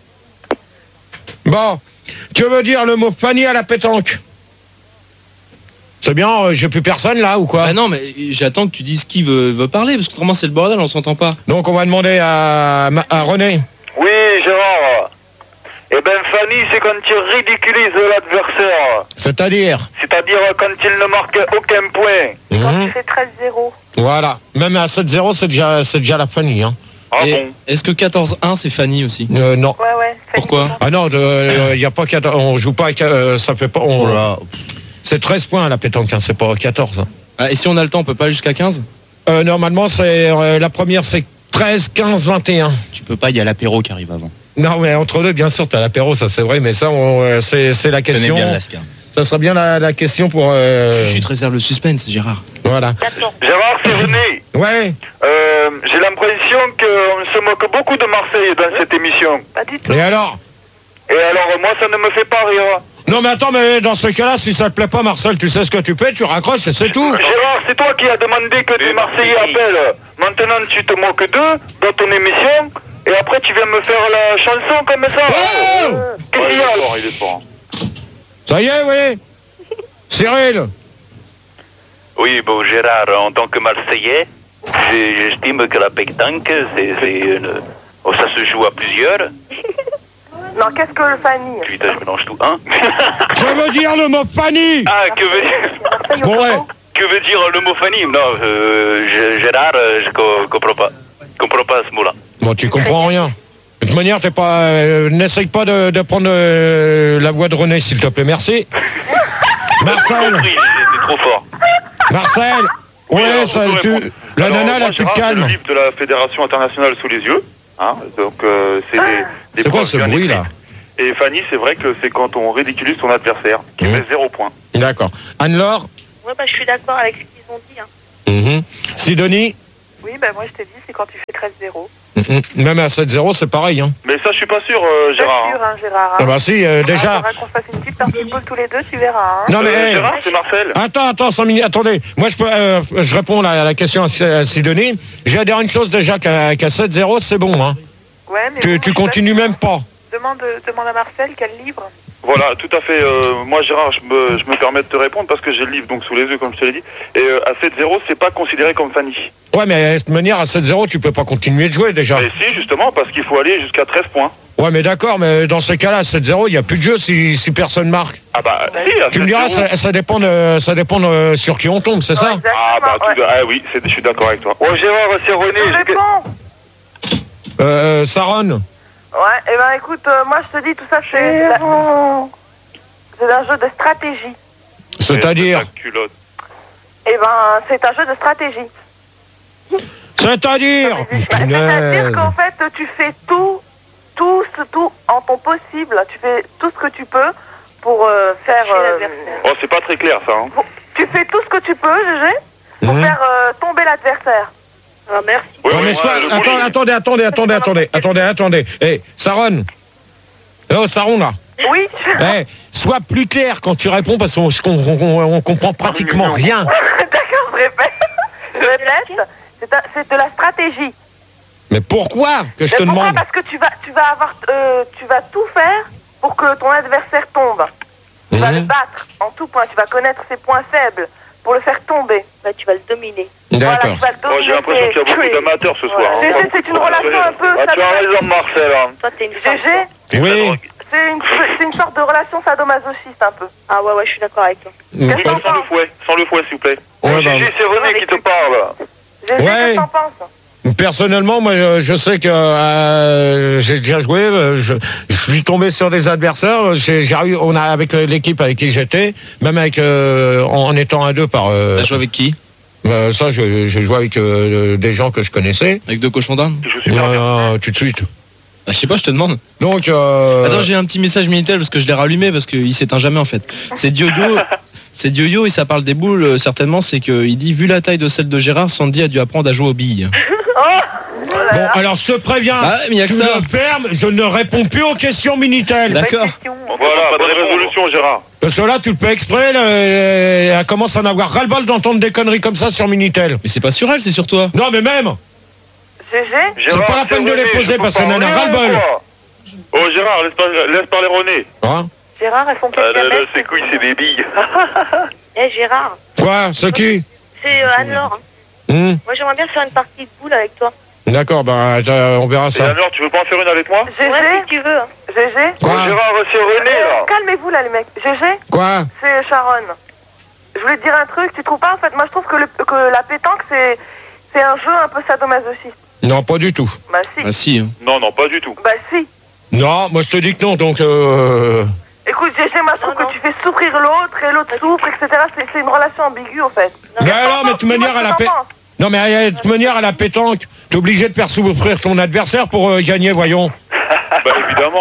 Bon, que veut dire le mot Fanny à la pétanque? C'est bien, j'ai plus personne là ou quoi? Bah non, mais j'attends que tu dises qui veut parler, parce que autrement c'est le bordel, on s'entend pas. Donc on va demander à René. Oui, Gérard. Eh ben Fanny, c'est quand tu ridiculises l'adversaire. C'est-à-dire quand il ne marque aucun point. Quand tu fais 13-0. Voilà, même à 7-0, c'est déjà la Fanny. Hein. Ah bon? Est-ce que 14-1 c'est Fanny aussi? Non. Ouais. Pourquoi? Ah non, il y a pas 14, on joue pas, ça fait pas... C'est 13 points la pétanque, hein, c'est pas 14. Hein. Ah, et si on a le temps, on peut pas aller jusqu'à 15? Normalement, c'est la première, c'est 13, 15, 21. Tu peux pas, il y a l'apéro qui arrive avant. Non, mais entre deux, bien sûr, t'as l'apéro, ça c'est vrai, mais ça, c'est la question. Bien Lascar. Ça sera bien la question pour... Je te réserve le suspense, Gérard. Voilà. Gérard, c'est René. Ouais. J'ai l'impression qu'on se moque beaucoup de Marseille dans cette émission. Pas du tout. Et alors, moi, ça ne me fait pas rire. Non, mais attends, mais dans ce cas-là, si ça te plaît pas, Marcel, tu sais ce que tu fais, tu raccroches et c'est tout. Gérard, c'est toi qui as demandé que des Marseillais appellent. Maintenant, tu te moques d'eux dans ton émission, et après, tu viens me faire la chanson comme ça. Oh Qu'est-ce qu'il y a? Il est fort. Ça y est, oui. Cyril. Oui, bon, Gérard, en tant que Marseillais, j'estime que la pétanque, ça se joue à plusieurs. Non, qu'est-ce que le Fanny? Putain, je mélange tout. Hein? Je veux dire le mot Fanny. Ah, que veut dire... Bon, ouais. Que veut dire le mot Fanny? Non, Gérard, je comprends pas. Je comprends pas ce mot-là. Bon, tu comprends rien. De toute manière, n'essaye pas de prendre la voix de René, s'il te plaît. Merci. Marcel. C'est trop fort. Marcel. Ouais, ça, la nana, là, tu te calmes. J'ai le livre de la Fédération internationale sous les yeux. Hein, donc c'est des C'est quoi proches ce bien bruit là? écrites. Et Fanny, c'est vrai que c'est quand on ridiculise son adversaire, qui met 0 point. D'accord. Anne-Laure? Ouais, bah, je suis d'accord avec ce qu'ils ont dit. Hein. Sidonie? Oui, bah, moi, je t'ai dit, c'est quand tu fais 13-0. Même à 7-0, c'est pareil. Hein. Mais ça, je suis pas sûr, Gérard. Pas sûr, hein, Gérard. Hein. Ah bah si, déjà. Il faudra qu'on fasse une petite partie de boule tous les deux, tu verras. Hein. Non mais Gérard, c'est Marcel. Attends, 5 minutes, attendez. Moi je réponds à la question à Sidonie. Je vais dire une chose déjà qu'à 7-0 c'est bon. Hein. Ouais, mais tu continues même pas. Demande à Marcel quel livre. Voilà, tout à fait. Moi, Gérard, je me permets de te répondre parce que j'ai le livre donc sous les yeux, comme je te l'ai dit. Et à 7-0, c'est pas considéré comme Fanny. Ouais, mais de toute manière, à 7-0, tu peux pas continuer de jouer déjà. Mais si, justement, parce qu'il faut aller jusqu'à 13 points. Ouais, mais d'accord, mais dans ces cas-là, à 7-0, il n'y a plus de jeu si personne marque. Ah bah, si, à tu me diras, ça dépend sur qui on tombe, c'est ça? Ah bah, oui, je suis d'accord avec toi. Oh, Gérard, c'est René. Saron? Ouais, et ben écoute, moi je te dis tout ça, c'est un jeu de stratégie. C'est-à-dire? Et ben c'est un jeu de stratégie. C'est-à-dire? C'est-à-dire qu'en fait tu fais tout en ton possible. Tu fais tout ce que tu peux pour faire. Oh, c'est pas très clair ça. Hein. Tu fais tout ce que tu peux, GG, pour faire tomber l'adversaire. Ah, merci. Ouais, mais attendez. Saron. Oh, Saron, là. Oui. Sois plus clair quand tu réponds parce qu'on comprend pratiquement rien. D'accord, je répète. C'est de la stratégie. Mais pourquoi que je te demande? Parce que tu vas tout faire pour que ton adversaire tombe. Tu vas le battre en tout point. Tu vas connaître ses points faibles pour le faire tomber. Bah, tu vas le dominer. D'accord. Voilà, tu vas le dominer. J'ai l'impression qu'il y a beaucoup d'amateurs ce soir. Hein. C'est une relation un peu... tu as raison, Marcel. Hein. Toi, t'es une femme. Oui. C'est une sorte de relation sadomasochiste un peu. Ah ouais, je suis d'accord avec toi. Oui, sans le fouet, s'il vous plaît. Gégé, c'est René qui te parle. Gégé, qu'est-ce que t'en penses? Personnellement, moi, je sais que j'ai déjà joué. Je suis tombé sur des adversaires. On a avec l'équipe avec qui j'étais, même avec en étant à deux par. T'as joué avec qui? Ça, j'ai joué avec des gens que je connaissais. Avec deux cochons d'Inde? Tout de suite. Je sais pas, je te demande. Donc. Attends, j'ai un petit message Minitel parce que je l'ai rallumé parce qu'il s'éteint jamais en fait. C'est Dioyo. C'est Dioyo et ça parle des boules. Certainement, c'est qu'il dit vu la taille de celle de Gérard, Sandy a dû apprendre à jouer aux billes. Bon, alors je te préviens, je ne réponds plus aux questions Minitel. D'accord. Voilà, pas de résolution, Gérard. Parce que là, tu le fais exprès, elle commence à en avoir ras-le-bol d'entendre des conneries comme ça sur Minitel. Mais c'est pas sur elle, c'est sur toi. Non, mais même. C'est pas la peine de les poser parce qu'elle en a ras-le-bol. Oh, Gérard, laisse parler René. Hein? Gérard, elles font quel diamètre? Ses couilles, c'est des billes. Gérard. Quoi? C'est qui? C'est Anne-Laure. Moi, j'aimerais bien faire une partie de boule avec toi. D'accord, on verra ça. Et alors, tu veux pas en faire une avec moi? GG, si tu veux. GG. Quoi? Gérard, c'est René, là. Calmez-vous, là, les mecs. GG. Quoi? C'est Sharon. Je voulais te dire un truc, tu trouves pas, en fait? Moi, je trouve que la pétanque, c'est un jeu un peu sadomasochiste. Non, pas du tout. Bah, si. Bah, si. Hein. Non, pas du tout. Bah, si. Non, moi, je te dis que non, donc... Écoute, GG, moi, je trouve que tu fais souffrir l'autre, et l'autre souffre, etc. C'est une relation ambiguë, en fait. Mais alors, mais de toute manière, à la pétanque... Non, mais de toute manière, à la pétanque, t'es obligé de faire souffrir ton adversaire pour gagner, voyons. Bah, évidemment.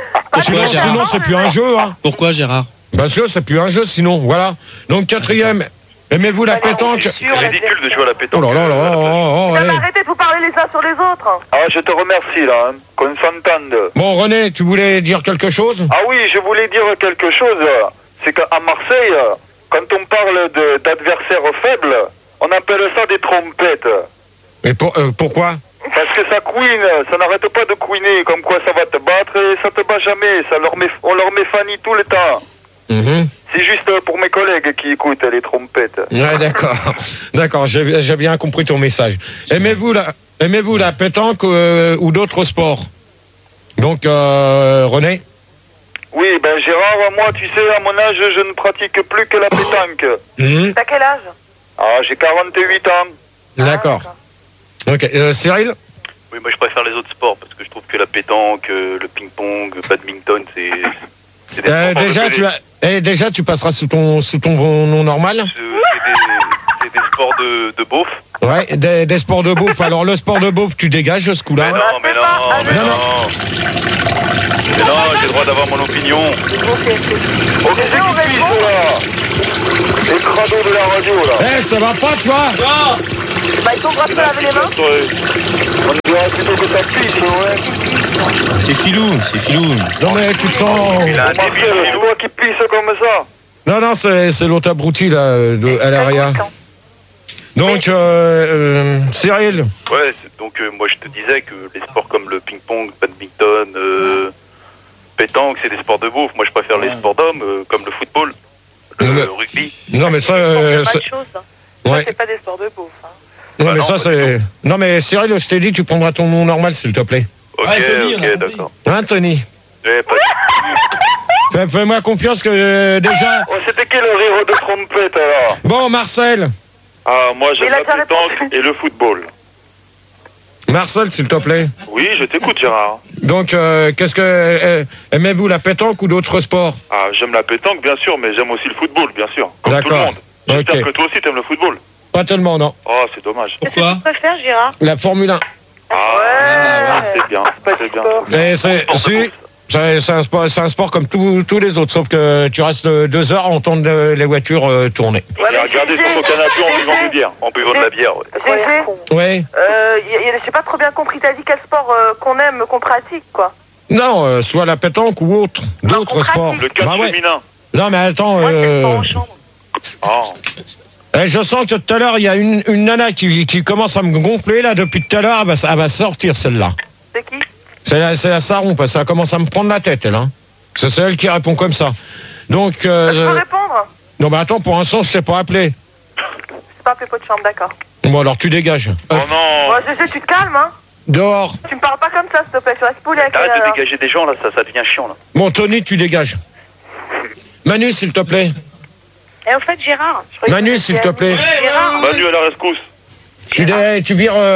Sinon, c'est plus un jeu, hein. Pourquoi, Gérard? Parce que c'est plus un jeu, sinon, voilà. Donc, quatrième, aimez-vous la pétanque? C'est ridicule de jouer à la pétanque. Oh là là, arrêtez de vous parler les uns sur les autres. Ah, je te remercie, là, hein, qu'on s'entende. Bon, René, tu voulais dire quelque chose? Ah oui, je voulais dire quelque chose. C'est qu'à Marseille, quand on parle d'adversaires faibles, on appelle ça des trompettes. Et pourquoi? Parce que ça couine, ça n'arrête pas de couiner, comme quoi ça va te battre et ça te bat jamais. On leur met Fanny tout le temps. C'est juste pour mes collègues qui écoutent les trompettes. Ouais, d'accord, j'ai bien compris ton message. Aimez-vous la pétanque ou d'autres sports? Donc, René? Oui, ben Gérard, moi, tu sais, à mon âge, je ne pratique plus que la pétanque. T'as quel âge? Ah, j'ai 48 ans. D'accord. Ok, Cyril? Oui, moi je préfère les autres sports parce que je trouve que la pétanque, le ping-pong, le badminton, c'est des sports déjà, tu passeras sous ton nom normal? C'est des sports de beauf. Ouais, des sports de bouffe. Alors le sport de bouffe, tu dégages ce coup-là. Mais non. Mais non, j'ai le droit d'avoir mon opinion. Ok, c'est qui pisse là? Les crados de la radio là. Eh, ça va pas toi? Bah, ils sont droits de se laver les mains. On dirait plutôt que ça pisse, ouais. C'est filou. Non mais tu te sens... C'est toi qui pisse comme ça. Non, c'est l'autre abruti là, à l'arrière. Donc, Cyril. Ouais, donc moi je te disais que les sports comme le ping-pong, badminton, pétanque, c'est des sports de bouffe. Moi je préfère les sports d'hommes, comme le football, le rugby. Non mais ça... Ça, c'est pas des sports de bouffe. Hein. Non, mais ça, c'est... Non, mais Cyril, je t'ai dit, tu prendras ton nom normal, s'il te plaît. Ok, d'accord. Anthony. Fais-moi confiance que déjà... Oh, c'était quel rire de trompette, alors? Bon, Marcel. Ah, moi, j'aime la pétanque et le football. Marcel, s'il te plaît. Oui, je t'écoute, Gérard. Donc, qu'est-ce que... aimez-vous la pétanque ou d'autres sports? Ah, j'aime la pétanque, bien sûr, mais j'aime aussi le football, bien sûr. Comme tout le monde. J'espère que toi aussi, t'aimes le football. Pas tellement, non. Oh, c'est dommage. Pourquoi? Qu'est-ce que tu préfères, Gérard? La Formule 1. Ah, c'est bien, c'est un sport comme tous les autres, sauf que tu restes 2 heures à entendre les voitures tourner. J'ai regardé sur ton canapé en buvant des bières. En buvant de la bière, ouais. Oui. J'ai pas trop bien compris, t'as dit quel sport qu'on aime, qu'on pratique, quoi. Non, soit la pétanque ou d'autres sports. Le catch féminin. Non, mais attends... je sens que tout à l'heure, il y a une nana qui commence à me gonfler, là, depuis tout à l'heure, elle va sortir, celle-là. C'est qui? C'est la Saron, parce que ça commence à me prendre la tête, elle, hein. C'est elle qui répond comme ça. Donc... Je peux répondre? Non, mais attends, pour l'instant, je t'ai pas appelé. C'est pas appelé pot de chambre, d'accord. Bon, alors, tu dégages. Oh non. Bon, je sais, tu te calmes, hein. Dehors. Tu me parles pas comme ça, s'il te plaît, tu restes poli avec... Arrête de dégager des gens, là, ça devient chiant, là. Bon, Tony, tu dégages. Manu, s'il te plaît. Et au fait, Gérard... Manu, s'il te plaît. Gérard. Manu à la rescousse. Tu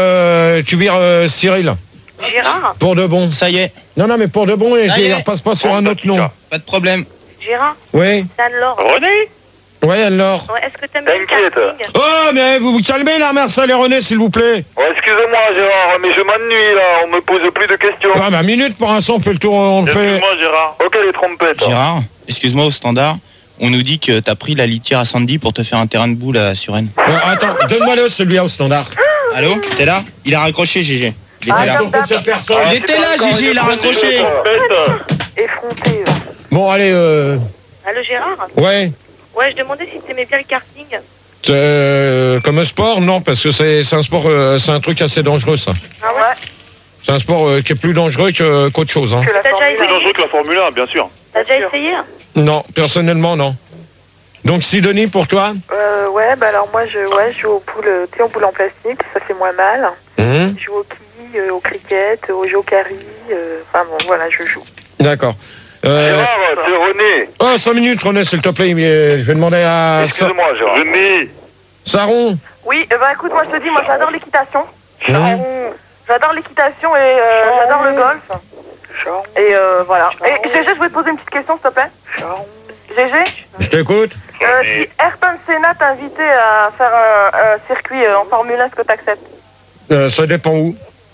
vires Cyril. Gérard. Pour de bon. Ça y est. Non, mais pour de bon, et il ne repasse pas sur un autre nom. Pas de problème. Gérard. Oui. C'est Anne-Laure. René. Oui, Anne-Laure. Ouais, est-ce que t'aimes bien le karting? Oh, mais vous vous calmez là, Marcel et René, s'il vous plaît. Oh, excusez-moi, Gérard, mais je m'ennuie là, on me pose plus de questions. Ah, bah, minute pour l'instant, on fait le tour. Excuse-moi, Gérard. Ok, les trompettes. Gérard, excuse-moi, au standard, on nous dit que t'as pris la litière à Sandy pour te faire un terrain de boule à Suresnes. Attends, donne-moi-le celui-là au standard. Allô? T'es là? Il a raccroché, GG. Il était là. Il était là, Gigi, il a raccroché. Effronté. Bon, allez, Allô, Gérard? Ouais. Ouais, je demandais si t'aimais bien le karting. Comme un sport, non, parce que c'est un sport, c'est un truc assez dangereux, ça. Ah ouais? C'est un sport qui est plus dangereux qu'autre chose, hein. Plus dangereux que la Formule 1, bien sûr. T'as déjà essayé? Non, personnellement, non. Donc, Sidonie, pour toi? Ouais, bah alors moi, je joue aux poules, tu sais, aux poules en plastique, ça fait moins mal. Je joue au quilles, au cricket, au jeu au carry, enfin bon, voilà, je joue. D'accord. Gérard, c'est René. Oh, 5 minutes, René, s'il te plaît. Je vais demander à... Excuse-moi, Gérard. René. Saron. Oui, bah écoute, moi je te dis, moi j'adore l'équitation. J'adore l'équitation et j'adore le golf. Et voilà. Et GG, je voulais te poser une petite question, s'il te plaît. GG? Je t'écoute. Si Ayrton Senna t'invitait à faire un circuit en Formule 1, est-ce que t'acceptes? Ça dépend où.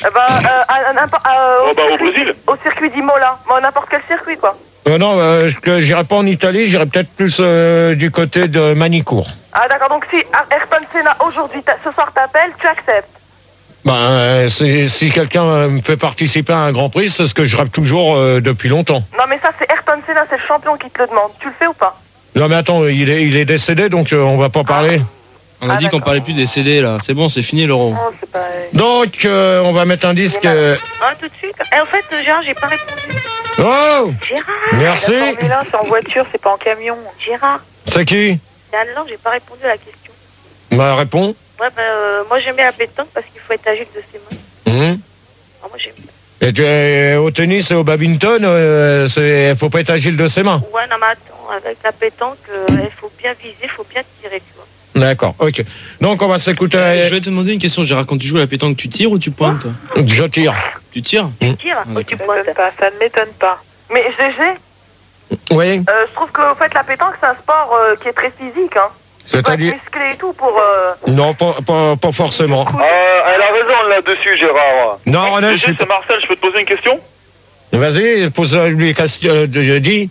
Au Brésil. Au circuit d'Imola. Bon, n'importe quel circuit, quoi. Non, j'irai pas en Italie, j'irai peut-être plus du côté de Manicourt. Ah d'accord, donc si Ayrton Senna aujourd'hui, ce soir t'appelle, tu acceptes? Ben, si quelqu'un me fait participer à un Grand Prix, c'est ce que je rêve toujours depuis longtemps. Non mais ça c'est Ayrton Senna, c'est le champion qui te le demande. Tu le fais ou pas? Non mais attends, il est décédé, donc on va pas parler. On a dit qu'on parlait plus des CD là, c'est bon, c'est fini l'euro. Oh, c'est pas... Donc on va mettre un disque... Ah tout de suite. Et en fait Gérard, j'ai pas répondu. Oh Gérard. Merci. La Formule 1 c'est en voiture, c'est pas en camion. Gérard. C'est qui? C'est Anne-Laure, j'ai pas répondu à la question. Bah réponds. Ouais moi j'aime bien la pétanque parce qu'il faut être agile de ses mains. Ah, moi j'aime bien. Et au tennis et au badminton, faut pas être agile de ses mains. Ouais non mais attends, avec la pétanque, il faut bien viser, il faut bien tirer, tu vois. D'accord, ok. Donc on va s'écouter... Je vais te demander une question, Gérard, quand tu joues à la pétanque, tu tires ou tu pointes toi? Je tire. Tu tires? Tu tires ou tu pointes? Ça ne m'étonne pas. Mais GG, oui. je trouve que en fait, la pétanque, c'est un sport qui est très physique. Hein. C'est-à-dire musclé et tout pour... Non, pas forcément. Elle a raison là-dessus, Gérard. Non, René, c'est Marcel, je peux te poser une question? Vas-y, pose-lui les questions, dis.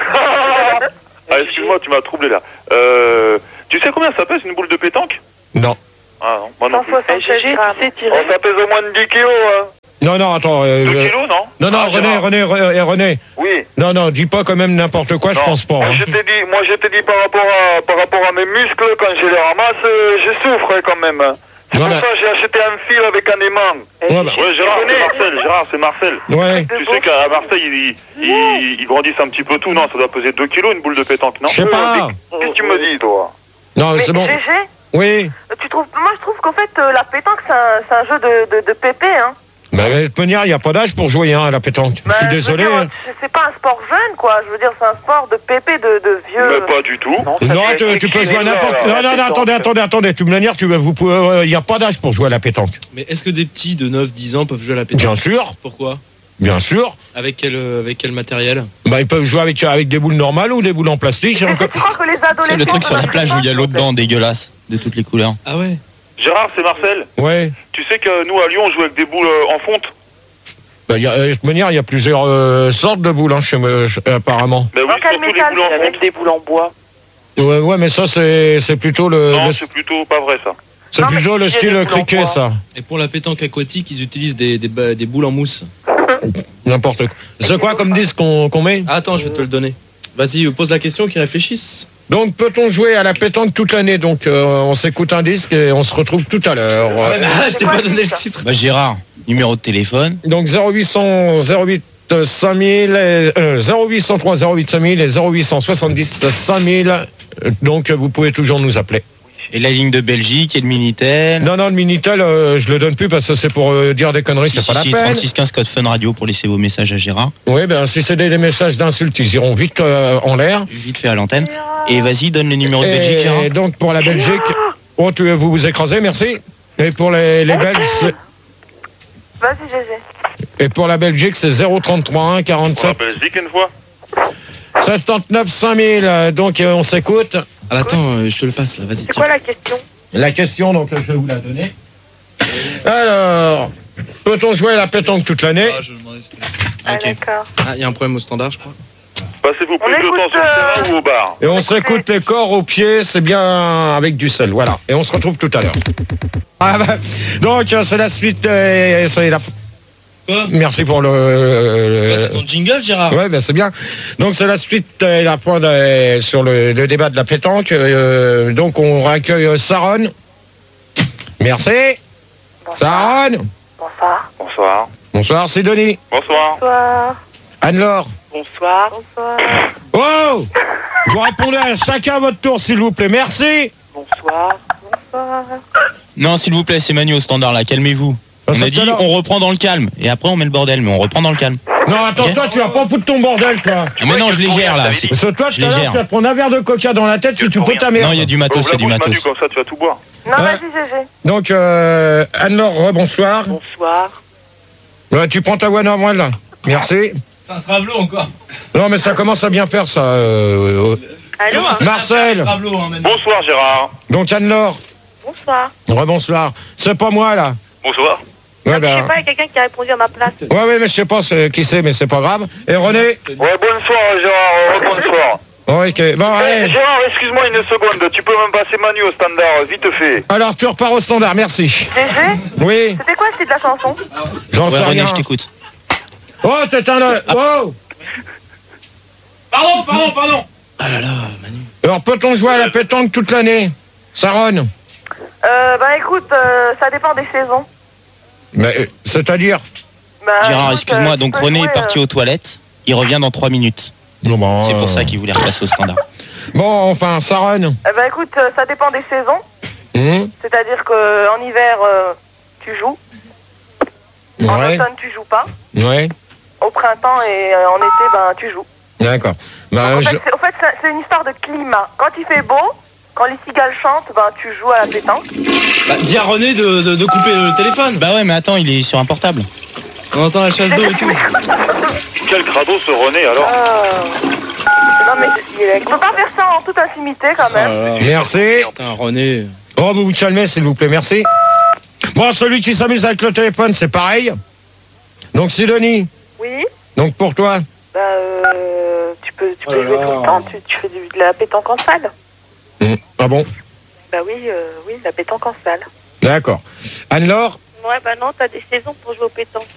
Excuse-moi, tu m'as troublé là. Tu sais combien ça pèse une boule de pétanque? Non. Ah non, moi non plus. 176 grammes. Ça pèse au moins de 10 kilos, hein. Non, attends. 2 kilos, non? Non, René. Oui. Non, dis pas quand même n'importe quoi, je pense pas. Moi, je t'ai dit par rapport à mes muscles, quand je les ramasse, je souffre quand même. C'est pour ça que j'ai acheté un fil avec un aimant. Ouais, Gérard, c'est Marcel. Ouais. Tu sais qu'à Marseille, ils grandissent un petit peu tout, non? Ça doit peser 2 kilos une boule de pétanque, non? Je sais pas. Qu'est-ce que tu me dis, toi? Non, c'est bon. GG, oui. Moi, je trouve qu'en fait, la pétanque, c'est un jeu de pépé, hein. Bah, de toute manière, il n'y a pas d'âge pour jouer à la pétanque. Je suis désolé. C'est pas un sport jeune, quoi. Je veux dire, c'est un sport de pépé, de vieux. Mais pas du tout. Non, tu peux jouer à n'importe... Non, attendez. De toute manière, il n'y a pas d'âge pour jouer à la pétanque. Mais est-ce que des petits de 9-10 ans peuvent jouer à la pétanque? Bien sûr. Pourquoi? Bien sûr. Avec quel matériel? Bah, ils peuvent jouer avec des boules normales ou des boules en plastique. Tu crois que les adolescents... C'est le truc sur la plage où il y a l'eau dedans, dégueulasse, de toutes les couleurs. Ah ouais. Gérard, c'est Marcel. Ouais. Tu sais que nous, à Lyon, on joue avec des boules en fonte. Bah, de toute manière, il y a plusieurs sortes de boules, apparemment. Bah oui, surtout les boules en fonte. Même des boules en bois. Ouais, mais ça, c'est plutôt le... Non, c'est plutôt pas vrai, ça. C'est plutôt le style cricket, ça. Et pour la pétanque aquatique, ils utilisent des boules en mousse. N'importe quoi. C'est quoi comme disque qu'on met? Attends, je vais te le donner. Vas-y, pose la question, qu'ils réfléchissent. Donc, peut-on jouer à la pétanque toute l'année? Donc, on s'écoute un disque et on se retrouve tout à l'heure. Je t'ai pas donné le titre. Bah, Gérard, numéro de téléphone. Donc, 0800 5000, 0803 08 5000 et 0870 5000. Donc, vous pouvez toujours nous appeler. Et la ligne de Belgique et le Minitel? Non, le Minitel, je le donne plus parce que c'est pour dire des conneries, c'est pas la peine. 3615 code Fun Radio pour laisser vos messages à Gérard. Oui, ben si c'est des messages d'insultes, ils iront vite en l'air. Vite fait à l'antenne. Et vas-y, donne le numéro de Belgique, Gérard. Et donc, pour la Belgique, vous vous écrasez, merci. Et pour les Belges, Vas-y, GG. Et pour la Belgique, c'est 033 1 47. Pour la Belgique, une fois 79 5000, donc on s'écoute. Ah, attends, je te le passe là, vas-y. C'est quoi la question? La question, donc je vais vous la donner. Alors, peut-on jouer à la pétanque toute l'année? Ah, d'accord. Ah, il y a un problème au standard, je crois. Passez-vous plus de temps sur le terrain ou au bar? Et on s'écoute les corps aux pieds, c'est bien avec du sel, voilà. Et on se retrouve tout à l'heure. Donc, c'est la suite, c'est la... Merci pour le... C'est ton jingle, Gérard. Ouais, ben c'est bien. Donc c'est la suite la fin sur le débat de la pétanque. Donc on accueille Saron. Merci. Saron. Bonsoir. Bonsoir. Bonsoir, Sidonie. Bonsoir. Bonsoir. Anne-Laure. Bonsoir. Bonsoir. Oh, vous répondez à chacun à votre tour, s'il vous plaît. Merci. Bonsoir. Bonsoir. Non, s'il vous plaît, c'est Manu au standard, là, calmez-vous. On a dit, on reprend dans le calme. Et après, on met le bordel, mais on reprend dans le calme. Non, attends, okay. Toi, tu vas pas foutre ton bordel, toi. Mais non, je les gère, là. Parce que toi, tout à l'heure, tu vas te prendre un verre de coca dans la tête si tu fous ta merde. Non, il y a du matos, c'est du matos. Manu, comme ça, tu vas tout boire. Non, vas-y, GG. Donc, Anne-Laure, bonsoir. Bonsoir. Ouais, tu prends ta voix normale, là. Merci. C'est un travelot, encore. Non, mais ça commence à bien faire, ça. Allô, Marcel. Bonsoir, Gérard. Donc, Anne-Laure. Bonsoir. Rebonsoir. C'est pas moi, là. Bonsoir. Ouais, je sais pas, il y a quelqu'un qui a répondu à ma place. Ouais, mais je sais pas qui c'est, mais c'est pas grave. Et René? Ouais, bonsoir, Gérard. Bonsoir. Ok, bon, allez. Gérard, excuse-moi une seconde. Tu peux me passer Manu au standard, vite fait. Alors, tu repars au standard, merci. GG? Oui. C'était quoi le titre de la chanson? J'en sais rien. René, je t'écoute. Oh, t'éteins le... Oh. Pardon. Ah là là, Manu. Alors, peut-on jouer à la pétanque toute l'année? Saron? Bah écoute, ça dépend des saisons. Mais, c'est-à-dire? Gérard, excuse-moi, donc René est parti aux toilettes, il revient dans 3 minutes. Bon, c'est pour ça qu'il voulait repasser au standard. Bon, enfin, Saron? Bah écoute, ça dépend des saisons. C'est-à-dire qu'en hiver, tu joues. En automne, tu joues pas. Ouais. Au printemps et en été, ben, tu joues. D'accord. Bah, en fait, c'est une histoire de climat. Quand il fait beau, quand les cigales chantent, ben, tu joues à la pétanque. Bah, dis à René de couper le téléphone. Bah ouais, mais attends, il est sur un portable. On entend la chasse d'eau et tout. Quel crado ce René, alors Non, mais On peut pas faire ça en toute intimité quand même. Merci. Putain, René. Oh, vous vous calmez, s'il vous plaît, merci. Bon, celui qui s'amuse avec le téléphone, c'est pareil. Donc, Sidonie. Oui. Donc, pour toi. Bah, tu peux jouer tout le temps. Tu fais de la pétanque en salle. Ah bon? Bah oui, la pétanque en salle. D'accord. Anne-Laure? Ouais, bah non, t'as des saisons pour jouer au pétanque.